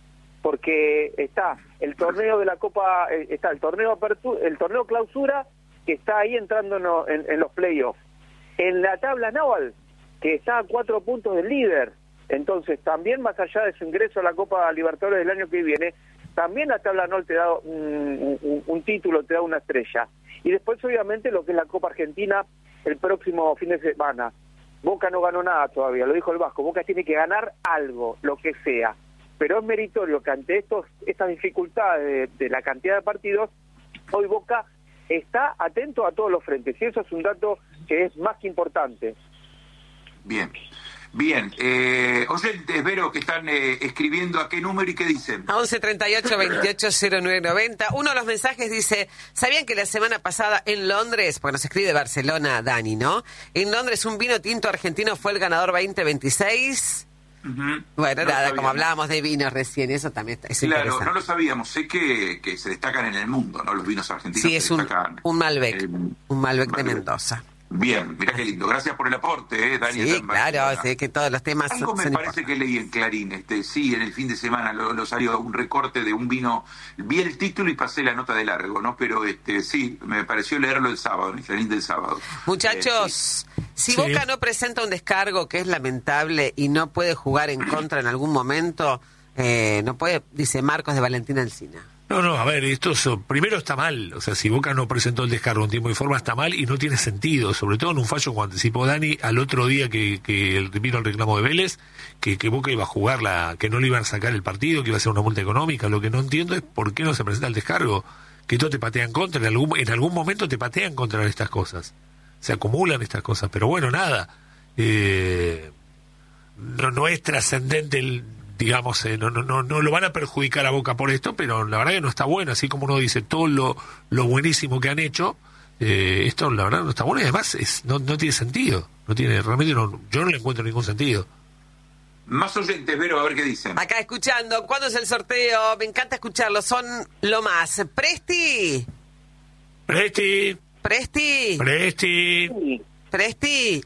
porque está el torneo de la Copa, eh, está el torneo apertura, el torneo clausura, que está ahí entrando no, en, en los playoffs. En la tabla anual, que está a cuatro puntos del líder. Entonces, también más allá de su ingreso a la Copa Libertadores del año que viene, también la tabla anual te da un, un, un título, te da una estrella. Y después, obviamente, lo que es la Copa Argentina el próximo fin de semana. Boca no ganó nada todavía, lo dijo el Vasco. Boca tiene que ganar algo, lo que sea. Pero es meritorio que ante estos estas dificultades de, de la cantidad de partidos, hoy Boca está atento a todos los frentes. Y eso es un dato que es más que importante. Bien. Bien, eh, oyentes, Vero, que están eh, escribiendo a qué número y qué dicen. A once treinta y ocho veintiocho cero nueve noventa. Uno de los mensajes dice, ¿sabían que la semana pasada en Londres, porque nos escribe de Barcelona Dani, ¿no? En Londres un vino tinto argentino fue el ganador veinte veintiséis. Uh-huh. Bueno, no nada, como hablábamos de vinos recién, eso también es claro, interesante. No lo sabíamos, sé que, que se destacan en el mundo, ¿no? Los vinos argentinos. Sí, es se un, destacan, un Malbec, eh, un Malbec de Malbec. Mendoza. Bien, mirá qué lindo. Gracias por el aporte, ¿eh, Dani? Sí, claro, sé que todos los temas Algo me son parece que leí en Clarín, este, sí, en el fin de semana lo, lo salió un recorte de un vino, vi el título y pasé la nota de largo, ¿no? Pero este sí, me pareció leerlo el sábado, en el Clarín del sábado. Muchachos, Eh, si sí. Boca no presenta un descargo que es lamentable y no puede jugar en contra en algún momento, eh, no puede, dice Marcos de Valentina Encina. No, no, a ver, esto es, primero está mal, o sea, si Boca no presentó el descargo en tiempo y forma está mal y no tiene sentido, sobre todo en un fallo como anticipó Dani al otro día que, que el, vino el reclamo de Vélez, que, que Boca iba a jugar, la, que no le iban a sacar el partido, que iba a ser una multa económica. Lo que no entiendo es por qué no se presenta el descargo, que todo te patean contra, en algún, en algún momento te patean contra estas cosas, se acumulan estas cosas, pero bueno, nada, eh, no, no es trascendente el... digamos, eh, no, no, no, no lo van a perjudicar a Boca por esto, pero la verdad que no está bueno, así como uno dice todo lo, lo buenísimo que han hecho, eh, esto la verdad no está bueno y además es, no, no tiene sentido, no tiene, realmente no, yo no le encuentro ningún sentido. Más oyentes, Vero, a ver qué dicen. Acá escuchando, ¿cuándo es el sorteo? Me encanta escucharlo, son lo más. Presti, Presti, Presti, Presti, Sí, Presti.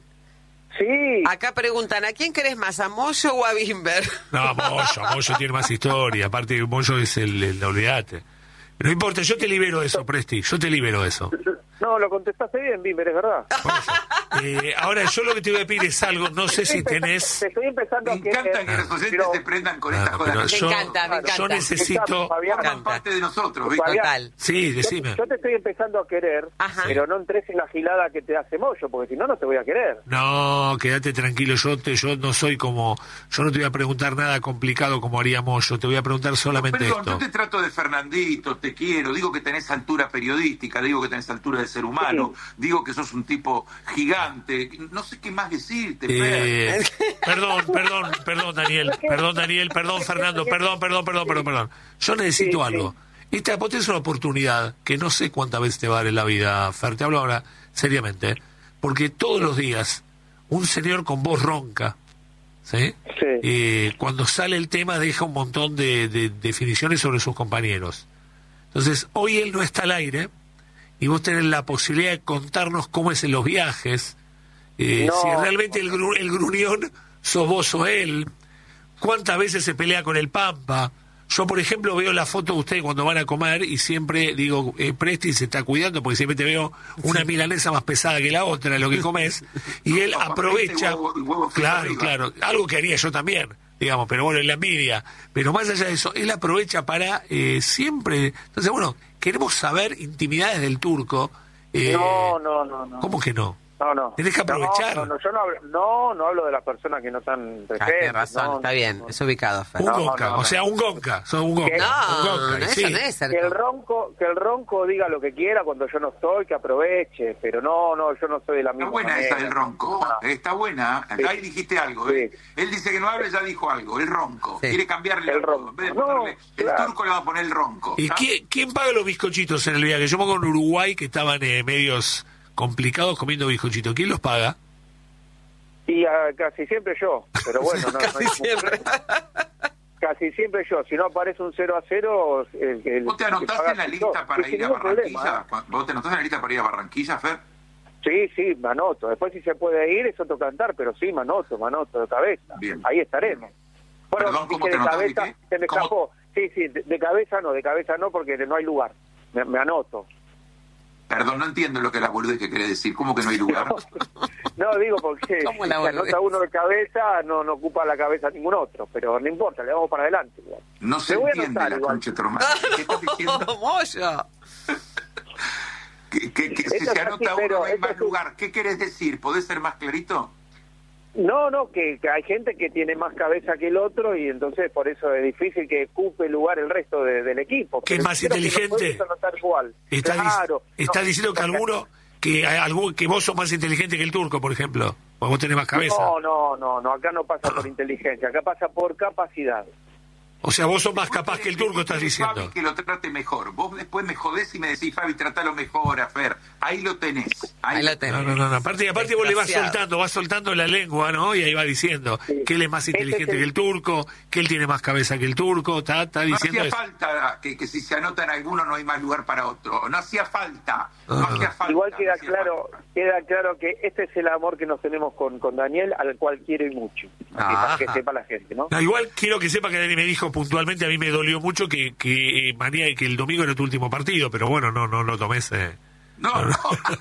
sí. Acá preguntan, ¿a quién querés más, a Moyo o a Bimber? no, Moyo, Moyo tiene más historia, aparte Moyo es el, el olvídate. No importa, yo te libero de eso, Presti, yo te libero de eso. No, lo contestaste bien, Bimber, es verdad. Por eso. Eh, ahora, yo lo que te voy a pedir es algo, no sé si tenés... Te estoy empezando Me a encanta querer, que los oyentes pero- se prendan con Ah, estas pero cosas. yo- Me encanta, me encanta. Yo necesito... Fabián, Forman parte de nosotros, ¿viste? Fabián, Total. Sí, Yo, decime. yo te estoy empezando a querer, Ajá. pero no entres en la gilada que te hace Moyo, porque si no, no te voy a querer. No, quédate tranquilo, yo te, yo no soy como, yo no te voy a preguntar nada complicado como haría Moyo, te voy a preguntar solamente Perdón, esto. yo te trato de Fernandito, te quiero, digo que tenés altura periodística, digo que tenés altura de ser humano, digo que sos un tipo gigante, no sé qué más decirte. Eh, Fer. perdón, perdón, perdón Daniel, perdón Daniel, perdón Fernando, perdón, perdón, perdón, perdón, perdón. Yo necesito Sí, sí. algo. Esta vos tenés una oportunidad que no sé cuántas veces te va a dar en la vida, Fer, te hablo ahora seriamente, porque todos los días un señor con voz ronca, ¿sí? Sí. Eh, cuando sale el tema deja un montón de, de definiciones sobre sus compañeros. Entonces, hoy él no está al aire y vos tenés la posibilidad de contarnos cómo es en los viajes, eh, No. si realmente el, gru- el gruñón sos vos o él, cuántas veces se pelea con el Pampa. Yo, por ejemplo, veo la foto de ustedes cuando van a comer y siempre digo, eh, Presti se está cuidando porque siempre te veo una milanesa más pesada que la otra, lo que comes, y él Papa aprovecha, frito y huevo- y huevo frito claro, arriba. claro, algo que haría yo también, digamos, pero bueno, en la envidia, pero más allá de eso, él aprovecha para eh, siempre, entonces bueno, queremos saber intimidades del turco. eh, No, no, no, no. ¿Cómo que no? No, no. Tenés que aprovechar. No, no, no, yo no hablo, no, no hablo de las personas que no están Ah, presentes. tienes razón, no, está no, bien, no. es ubicado, Fer. Un No, gonca, no, no. o sea, un gonca, sos un gonca. No, un gonca, no, y eso sí. no es ser Que el ronco, que el ronco diga lo que quiera cuando yo no estoy, que aproveche, pero no, no, yo no soy de la Está misma buena manera. esa del ronco, Ah. está buena. Sí. Ahí dijiste algo, ¿eh? Él dice que no hable, ya dijo algo, el ronco. Sí. Quiere cambiarle El el ronco. ronco. En vez de No, ponerle el claro. turco, le va a poner el ronco. ¿Y ¿está? quién, quién paga los bizcochitos en el viaje? Yo me acuerdo en Uruguay que estaban eh, medios complicados comiendo bizcochitos. ¿Quién los paga? Y ah, casi siempre yo, pero bueno, no, no Casi hay- siempre. casi siempre yo. Si no aparece un cero a cero, el, el, ¿Vos te el que anotaste paga en la soy lista yo. para Y sin ir a ningún Barranquilla? problema, ¿eh? ¿Vos te anotaste en la lista para ir a Barranquilla, Fer? Sí, sí, me anoto. Después si se puede ir es otro cantar, pero sí, me anoto, me anoto de cabeza. Bien. Ahí estaremos. Bueno, Perdón, ¿cómo dije te de anotas, cabeza, Vicky? se me ¿Cómo? escapó. Sí, sí, de, de cabeza no, de cabeza no, porque no hay lugar. Me, me anoto. Perdón, no entiendo lo que la boludez que quiere decir. ¿Cómo que no hay lugar? No, digo porque ¿Cómo si la se boludez? anota uno de cabeza, no, no ocupa la cabeza ningún otro, pero no importa, le vamos para adelante. Igual. No se Me voy a entiende anotar la igual. concha de tu hermana. ¿Qué estás diciendo? Moyo. Que, que, que si Esto se es anota así, uno pero no hay esto más es un- lugar. ¿Qué querés decir? ¿Podés ser más clarito? No, no, que, que hay gente que tiene más cabeza que el otro y entonces por eso es difícil que ocupe lugar el resto de- del equipo. ¿Que es Pero más creo que lo inteligente? podés anotar igual. ¿Estás, Claro. estás No, diciendo que porque- alguno, que hay algún, que vos sos más inteligente que el turco, por ejemplo? O vos tenés más cabeza. No, no, no, no, acá no pasa por inteligencia, acá pasa por capacidad. O sea, vos sos más Vos capaz querés que el turco, estás decirle, diciendo. Fabi, que lo trate mejor. Vos después me jodés y me decís, Fabi, tratalo mejor, a Fer. Ahí lo tenés. Ahí lo tenés. No, no, no, no. Aparte, aparte vos le vas Desgraciado. soltando, vas soltando la lengua, ¿no? Y ahí va diciendo Sí. que él es más Ese inteligente es el- que el turco, que él tiene más cabeza que el turco, está, está No diciendo hacía eso. falta que, que si se anotan algunos no hay más lugar para otro. No hacía falta. No Ah. hacía falta. Igual no queda hacía claro, falta. queda claro que este es el amor que nos tenemos con, con Daniel, al cual quiero y mucho. Así para que Ajá. sepa la gente, ¿no? No, igual quiero que sepa que Dani me dijo puntualmente, a mí me dolió mucho que, que, eh, mañana, que el domingo era tu último partido, pero bueno, no, no lo tomes. Eh. No, no.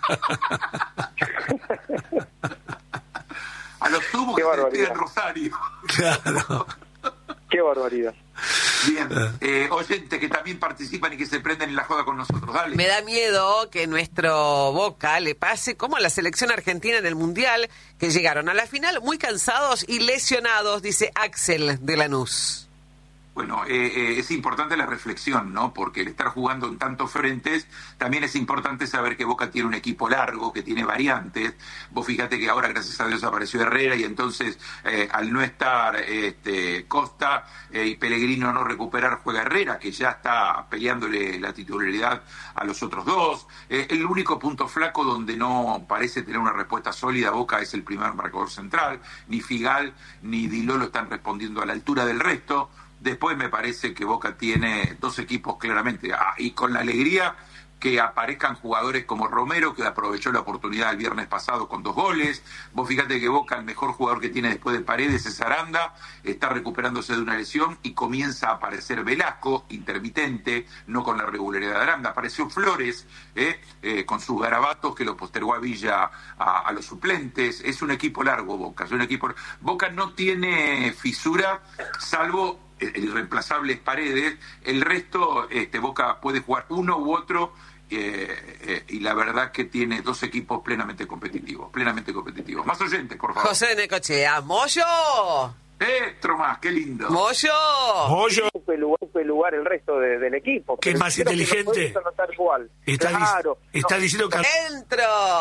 A los tubos Qué que se barbaridad. despiden Rosario. Claro. Qué barbaridad. Bien. Eh, oyentes que también participan y que se prenden en la joda con nosotros. Dale. Me da miedo que nuestro Boca le pase como a la selección argentina en el Mundial, que llegaron a la final muy cansados y lesionados, dice Axel de Lanús. Bueno, eh, eh, es importante la reflexión, ¿no? Porque el estar jugando en tantos frentes, también es importante saber que Boca tiene un equipo largo, que tiene variantes. Vos fíjate que ahora, gracias a Dios, apareció Herrera y entonces, eh, al no estar este, Costa eh, y Pellegrino no recuperar, juega Herrera, que ya está peleándole la titularidad a los otros dos. Eh, el único punto flaco donde no parece tener una respuesta sólida Boca es el primer marcador central. Ni Figal ni Di Lolo están respondiendo a la altura del resto. Después me parece que Boca tiene dos equipos claramente, ah, y con la alegría que aparezcan jugadores como Romero, que aprovechó la oportunidad el viernes pasado con dos goles. Vos fíjate que Boca, el mejor jugador que tiene después de Paredes es Aranda, está recuperándose de una lesión y comienza a aparecer Velasco, intermitente, no con la regularidad de Aranda. Apareció Flores, eh, eh, con sus garabatos, que lo postergó a Villa a, a los suplentes. Es un equipo largo Boca, es un equipo... Boca no tiene fisura, salvo... el irreemplazable es Paredes, el resto este, Boca puede jugar uno u otro eh, eh, y la verdad que tiene dos equipos plenamente competitivos, plenamente competitivos. Más oyentes, por favor. José de Necochea, Moyo, Eh, Tromás, qué lindo. Moyo. Moyo, Ocupe lugar, ocupe lugar el resto de- del equipo. ¿Que es Pero más creo que lo inteligente? podés anotar igual. está, dic- Claro. está No, diciendo que... Entro.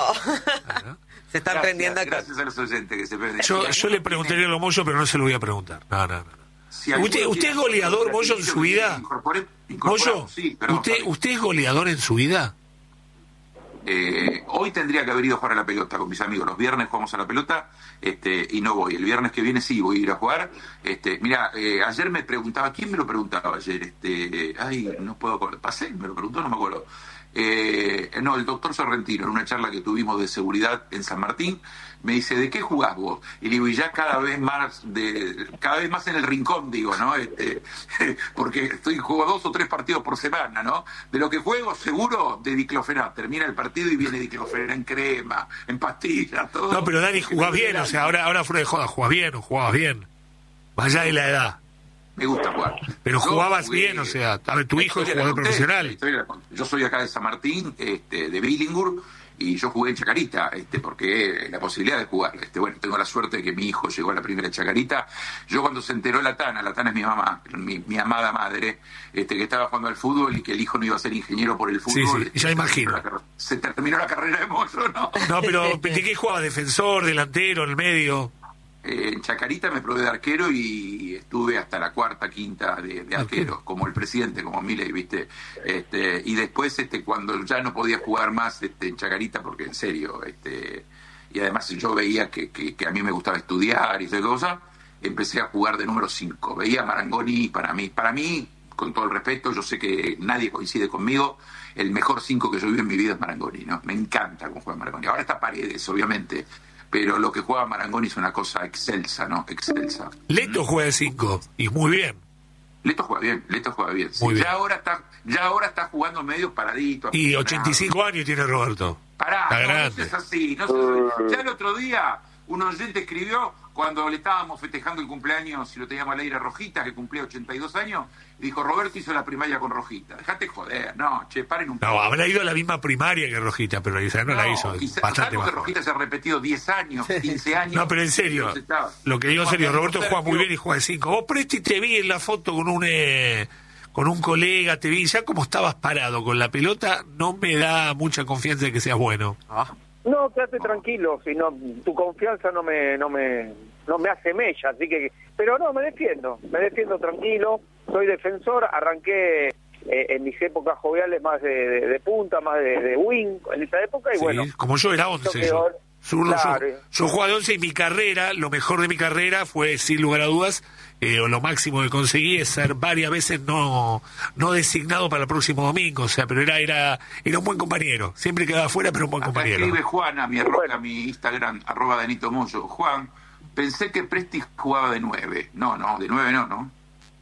Se están Gracias, prendiendo acá. gracias a los oyentes que se prenden. Yo, Si yo le alguno preguntaría a lo Moyo, pero no se lo voy a preguntar. No, no, no. si alguno ¿Usted, usted tiene- es goleador, Moyo, en su vida? Incorporé- incorporamos, Moyo, sí, perdón, ¿usted, Fabi. ¿usted es goleador en su vida? Eh, hoy tendría que haber ido a jugar a la pelota con mis amigos. Los viernes jugamos a la pelota este, y no voy. El viernes que viene sí voy a ir a jugar. Este, mira, eh, ayer me preguntaba, ¿quién me lo preguntaba ayer? Este, ay, no puedo acordar. Pasé, me lo preguntó, no me acuerdo. Eh, no, el doctor Sorrentino, en una charla que tuvimos de seguridad en San Martín, me dice, ¿de qué jugás vos? Y digo, y ya cada vez más de, cada vez más en el rincón, digo, ¿no? Este, porque estoy juego dos o tres partidos por semana, ¿no? De lo que juego, seguro, de diclofenac. Termina el partido y viene diclofenac en crema, en pastillas, todo. No, pero Dani, jugás bien, o sea, ahora, ahora fuera de joda, jugás bien o jugabas bien. Vaya de la edad. Me gusta jugar. Pero Yo jugabas jugué- bien, o sea, a ver, tu la hijo es historia la jugador conté, profesional. la historia la conté. Yo soy acá de San Martín, este, de Billingur, y yo jugué en Chacarita, este, porque la posibilidad de jugar. Este, bueno, tengo la suerte de que mi hijo llegó a la primera Chacarita. Yo cuando se enteró la Tana, la Tana es mi mamá, mi, mi amada madre, este, que estaba jugando al fútbol y que el hijo no iba a ser ingeniero por el fútbol. Sí, sí, ya imagino. Se terminó la carre- Se terminó la carrera de Moyo, ¿no? No, pero ¿de qué jugaba? ¿Defensor, delantero, en el medio? Eh, en Chacarita me probé de arquero y estuve hasta la cuarta, quinta de, de arquero, como el presidente, como Milei, ¿viste? Este, y después, este, cuando ya no podía jugar más este, en Chacarita, porque en serio, este, y además yo veía que, que, que a mí me gustaba estudiar y esas cosas, empecé a jugar de número cinco. Veía a Marangoni, para mí, para mí, con todo el respeto, yo sé que nadie coincide conmigo, el mejor cinco que yo vi en mi vida es Marangoni, ¿no? Me encanta cómo juega Marangoni. Ahora está Paredes, obviamente, pero lo que juega Marangoni es una cosa excelsa, ¿no? Excelsa. Leto juega de cinco, y muy bien. Leto juega bien, Leto juega bien. Sí, Muy bien. Ya ahora está, ya ahora está jugando medio paradito. Y ochenta y cinco años tiene Roberto. Pará, Está no, grande. no es así, no seas así. Ya el otro día un oyente escribió cuando le estábamos festejando el cumpleaños y lo teníamos al aire a Rojita, que cumplía ochenta y dos años, y dijo, Roberto hizo la primaria con Rojita. Dejate joder, no, che, paren un poco. No, habrá ido a la misma primaria que Rojita, pero esa no, la hizo quizá, bastante salvo más. que Rojita se ha repetido diez años, quince años. No, pero en serio, Entonces, está- lo que digo en Juan serio, Carlos Roberto juega muy Sergio- bien y juega de cinco. Vos, Presti, te vi en la foto con un eh, con un colega, te vi, ya como estabas parado con la pelota, no me da mucha confianza de que seas bueno. Ah. No, quédate tranquilo, si no, tu confianza no me, no me, no me hace mella, así que, pero no, me defiendo, me defiendo tranquilo, soy defensor, arranqué eh, en mis épocas joviales más de, de, de punta, más de, de wing, en esa época, y Sí, bueno. como yo era once. Yo Yo, peor. Zurdo, yo- Claro. yo jugaba de once y mi carrera, lo mejor de mi carrera fue, sin lugar a dudas, eh, o lo máximo que conseguí es ser varias veces no no designado para el próximo domingo, o sea, pero era era era un buen compañero, siempre quedaba afuera, pero un buen Acá compañero. escribe Juan a mi, arroba, Bueno. a mi Instagram, arroba Danito Moyo. Juan, pensé que Presti jugaba de nueve. No, no, de nueve no, ¿no?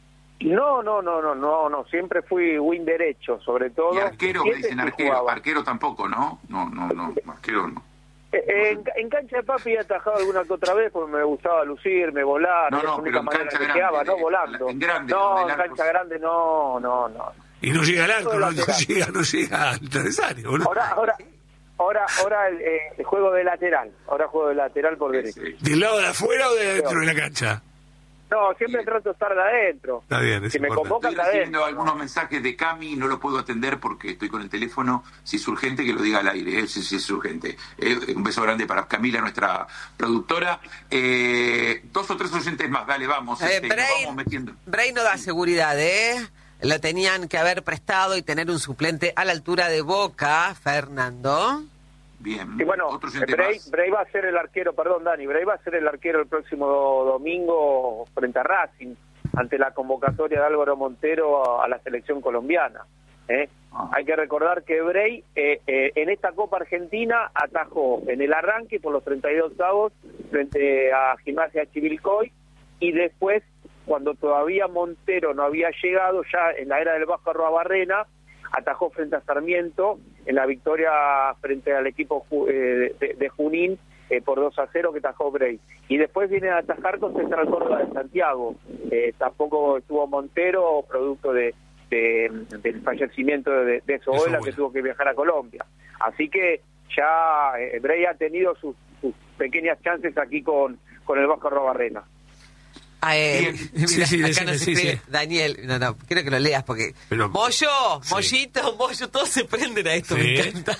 No, no, no, no, no, no, siempre fui wing derecho, sobre todo. Y arquero, me Siete dicen sí arquero. jugaba. Arquero tampoco, ¿no? No, no, no, arquero no. Eh, En, en cancha de papi he atajado alguna que otra vez porque me gustaba lucirme, volar, No, es la no, única pero en manera cancha que grande, quedaba, ¿no? de- Volando. en grande, no, no, del en arco cancha sí. grande no, no, no. Y no llega al arco, Todo no, no lateral. llega, no llega al travesaño, boludo. Ahora, ahora, ahora, ahora el, eh, el juego de lateral, ahora juego de lateral por derecho. Sí, sí. ¿Del lado de afuera o de adentro de la cancha? No, siempre trato de estar de adentro. Está bien, es Si me importante. convocan, Estoy de recibiendo adentro. algunos mensajes de Cami, no lo puedo atender porque estoy con el teléfono. Si es urgente, que lo diga al aire, ¿eh? si, si es urgente. Eh, un beso grande para Camila, nuestra productora. Eh, dos o tres oyentes más, dale, vamos. Eh, este, nos Bray, vamos metiendo. Bray no da seguridad, ¿eh? Lo tenían que haber prestado y tener un suplente a la altura de Boca, Fernando. Bien. Y bueno, Otro oyente Bray, más. Bray va a ser el arquero, perdón Dani, Bray va a ser el arquero el próximo domingo frente a Racing, ante la convocatoria de Álvaro Montero a, a la selección colombiana. ¿eh? Ah. Hay que recordar que Bray eh, eh, en esta Copa Argentina atajó en el arranque por los treinta y dos avos frente a Gimnasia Chivilcoy, y después, cuando todavía Montero no había llegado, ya en la era del Vasco Arruabarrena, atajó frente a Sarmiento en la victoria frente al equipo ju- eh, de, de Junín eh, por dos a cero que atajó Bray. Y después viene a atajar con Central Córdoba de Santiago. Eh, tampoco estuvo Montero, producto de, de- del fallecimiento de, de su abuela, que tuvo que viajar a Colombia. Así que ya eh, Bray ha tenido sus, sus pequeñas chances aquí con, con el Vasco Arruabarrena. Ah, eh, Bien. mira, Sí, sí, acá decime, nos sí, escribe sí. Daniel, no, no, quiero que lo leas porque... Pero- Mollo, Sí. Mollito, Mollo, todos se prenden a esto, me Sí. encanta.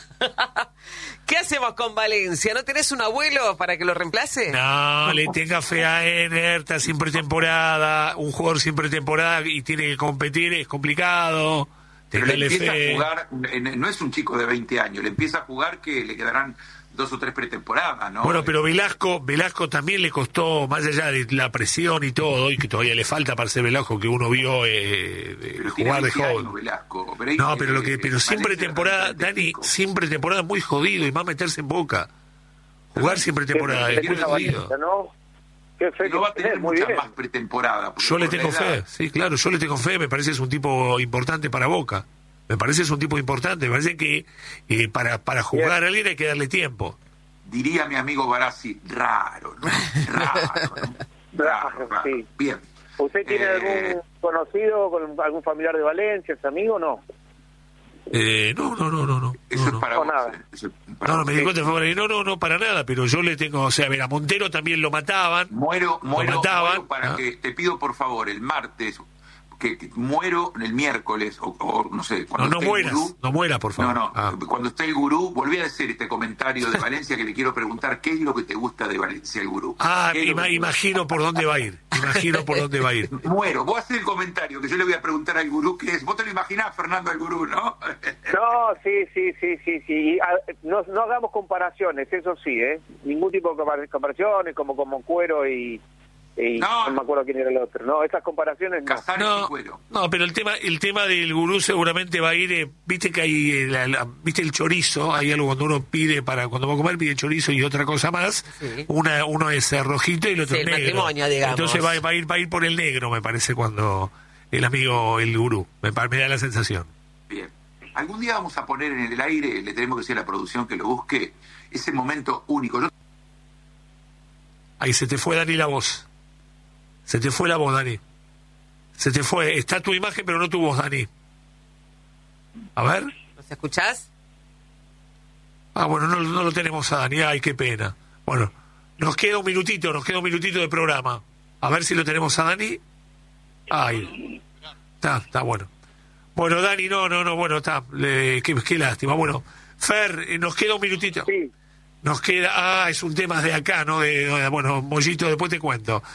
¿Qué hacemos con Valencia? ¿No tenés un abuelo para que lo reemplace? No, le tenga fe a Ener, está sin pretemporada, un jugador sin pretemporada y tiene que competir, es complicado. Pero le Téngale empieza fe. a jugar, en- no es un chico de veinte años, le empieza a jugar que le quedarán dos o tres pretemporadas, ¿no? Bueno, pero Velasco, Velasco también le costó, más allá de la presión y todo, y que todavía le falta para ser Velasco que uno vio eh, de Pero tiene jugar de veinte joven. años, Velasco. Bray, No, pero lo eh, que, pero en siempre Valencia temporada, treinta y Dani, cinco. siempre temporada muy jodido y más meterse en Boca. Jugar siempre temporada Qué es muy fe jodido. Valencia, ¿no? Qué fe No va a que tener tenés, muy mucha bien. más pretemporada. porque Yo le por tengo la edad- fe, sí, claro, yo le tengo fe, me parece que es un tipo importante para Boca. Me parece que es un tipo importante, me parece que eh, para, para jugar a alguien hay que darle tiempo. Diría mi amigo Barassi, raro, ¿no? Raro, ¿no? Raro, raro. Sí. Bien. ¿Usted tiene Eh, algún conocido, con algún familiar de Valencia, es amigo o no? Eh, no, no, no, no, no. Eso no, es no. para No, vos. nada. eh, eso es para No, no, vos. me di cuenta, fue por ahí. no, no, no, para nada, pero yo le tengo, o sea, a ver, a Montero también lo mataban. Muero, muero, mataban, muero para ah. que te pido por favor el martes, que, que muero el miércoles, o, o no sé, No, cuando no esté el mueras, gurú. no mueras, por favor. No, no, Ah. cuando esté el gurú, volví a decir este comentario de Valencia que le quiero preguntar, ¿qué es lo que te gusta de Valencia el gurú? Ah, ¿Qué es lo ima- que te gusta? imagino por dónde va a ir, imagino por dónde va a ir. Muero, vos haces el comentario que yo le voy a preguntar al gurú, ¿qué es? Vos te lo imaginás, Fernando, al gurú, ¿no? No, sí, sí, sí, sí, sí. Y, ah, no, no hagamos comparaciones, eso sí, ¿eh? Ningún tipo de compar- comparaciones, como como Cuero y, y No. no, me acuerdo quién era el otro. No, esas comparaciones no. Casares No, y Cuero. no, pero el tema el tema del gurú seguramente va a ir, eh, viste que hay, eh, la, la- viste el chorizo, hay algo cuando uno pide para, cuando va a comer pide chorizo y otra cosa más, Sí. una uno es eh, rojito y el otro Sí, es el negro. matrimonio, digamos. Entonces va, va a ir va a ir por el negro, me parece, cuando el amigo, el gurú, me, pa- me da la sensación. Bien. Algún día vamos a poner en el aire, le tenemos que decir a la producción que lo busque, ese momento único. Yo Ahí se te fue, Dani, la voz. Se te fue la voz, Dani. Se te fue. Está tu imagen, pero no tu voz, Dani. A ver. ¿Nos escuchás? Ah, bueno, no, no lo tenemos a Dani. Ay, qué pena. Bueno, nos queda un minutito, nos queda un minutito de programa. A ver si lo tenemos a Dani. Ay. Está, está bueno. Bueno, Dani, no, no, no, bueno, está. Le- qué, qué lástima. Bueno, Fer, eh, nos queda un minutito. Sí, Nos queda, ah, es un tema de acá, ¿no? De, de- bueno, Mollito, después te cuento.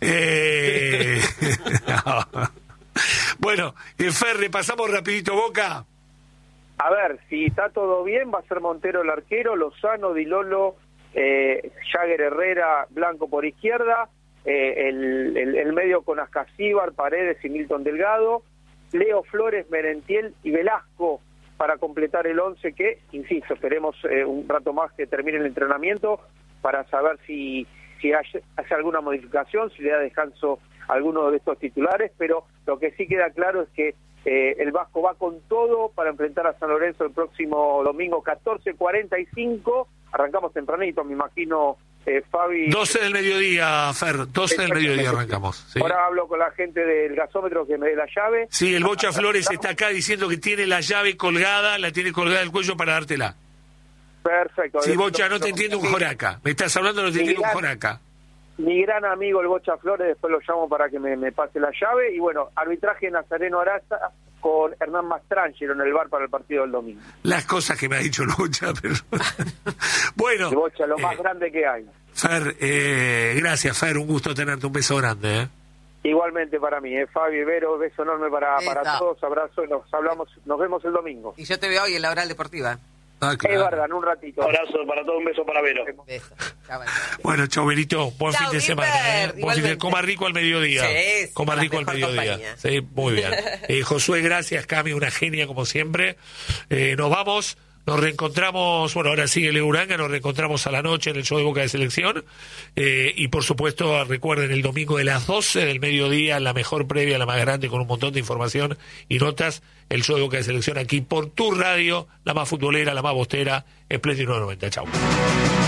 Eh, no. Bueno, eh, Fer, repasamos rapidito Boca. a ver, si está todo bien, va a ser Montero el arquero, Lozano, Di Lolo, eh, Jagger Herrera, Blanco por izquierda, eh, el, el, el medio con Ascasíbar, Paredes y Milton Delgado, Leo Flores, Merentiel y Velasco para completar el once que, insisto, esperemos eh, un rato más que termine el entrenamiento para saber si, si hay- hace alguna modificación, si le da descanso a alguno de estos titulares, pero lo que sí queda claro es que eh, el Vasco va con todo para enfrentar a San Lorenzo el próximo domingo catorce cuarenta y cinco, arrancamos tempranito, me imagino, eh, Fabi... doce del mediodía, Fer, doce del mediodía arrancamos. ¿sí? Ahora hablo con la gente del gasómetro que me dé la llave. Sí, el Bocha Flores está acá diciendo que tiene la llave colgada, la tiene colgada del cuello para dártela. Perfecto. Sí, Bocha, no te entiendo un joraca. Me estás hablando, no te entiendo un joraca. Mi gran amigo el Bocha Flores, después lo llamo para que me, me pase la llave. Y bueno, arbitraje Nazareno Araza con Hernán Mastrangelo en el bar para el partido del domingo. Las cosas que me ha dicho el Bocha, pero... bueno, El Bocha, lo más eh, grande que hay. Fer, eh, gracias, Fer, un gusto tenerte, un beso grande, ¿eh? Igualmente para mí, ¿eh? Fabi, Vero, beso enorme para, para Eso. todos, abrazo, y nos hablamos, nos vemos el domingo. Y yo te veo hoy en la Oral Deportiva. Ah, Es claro. verdad, en un ratito. Abrazo para todos, un beso para Vero. Beso. Chao, bye. Bueno, chau, Benito, buen Chau, fin de Bimber, semana, ¿eh? Buen fin de- igualmente. Coma rico al mediodía. Sí, sí, Coma con la rico al mejor mediodía. compañía. Sí, muy bien. Eh, Josué, gracias, Cami, una genia como siempre. Eh, nos vamos, nos reencontramos, bueno, ahora sigue Leo Uranga, nos reencontramos a la noche en el show de Boca de Selección. Eh, y por supuesto, recuerden, el domingo de las doce del mediodía, la mejor previa, la más grande, con un montón de información y notas, el show de Boca de Selección aquí por tu radio, la más futbolera, la más bostera, Espléndido noventa. Chau.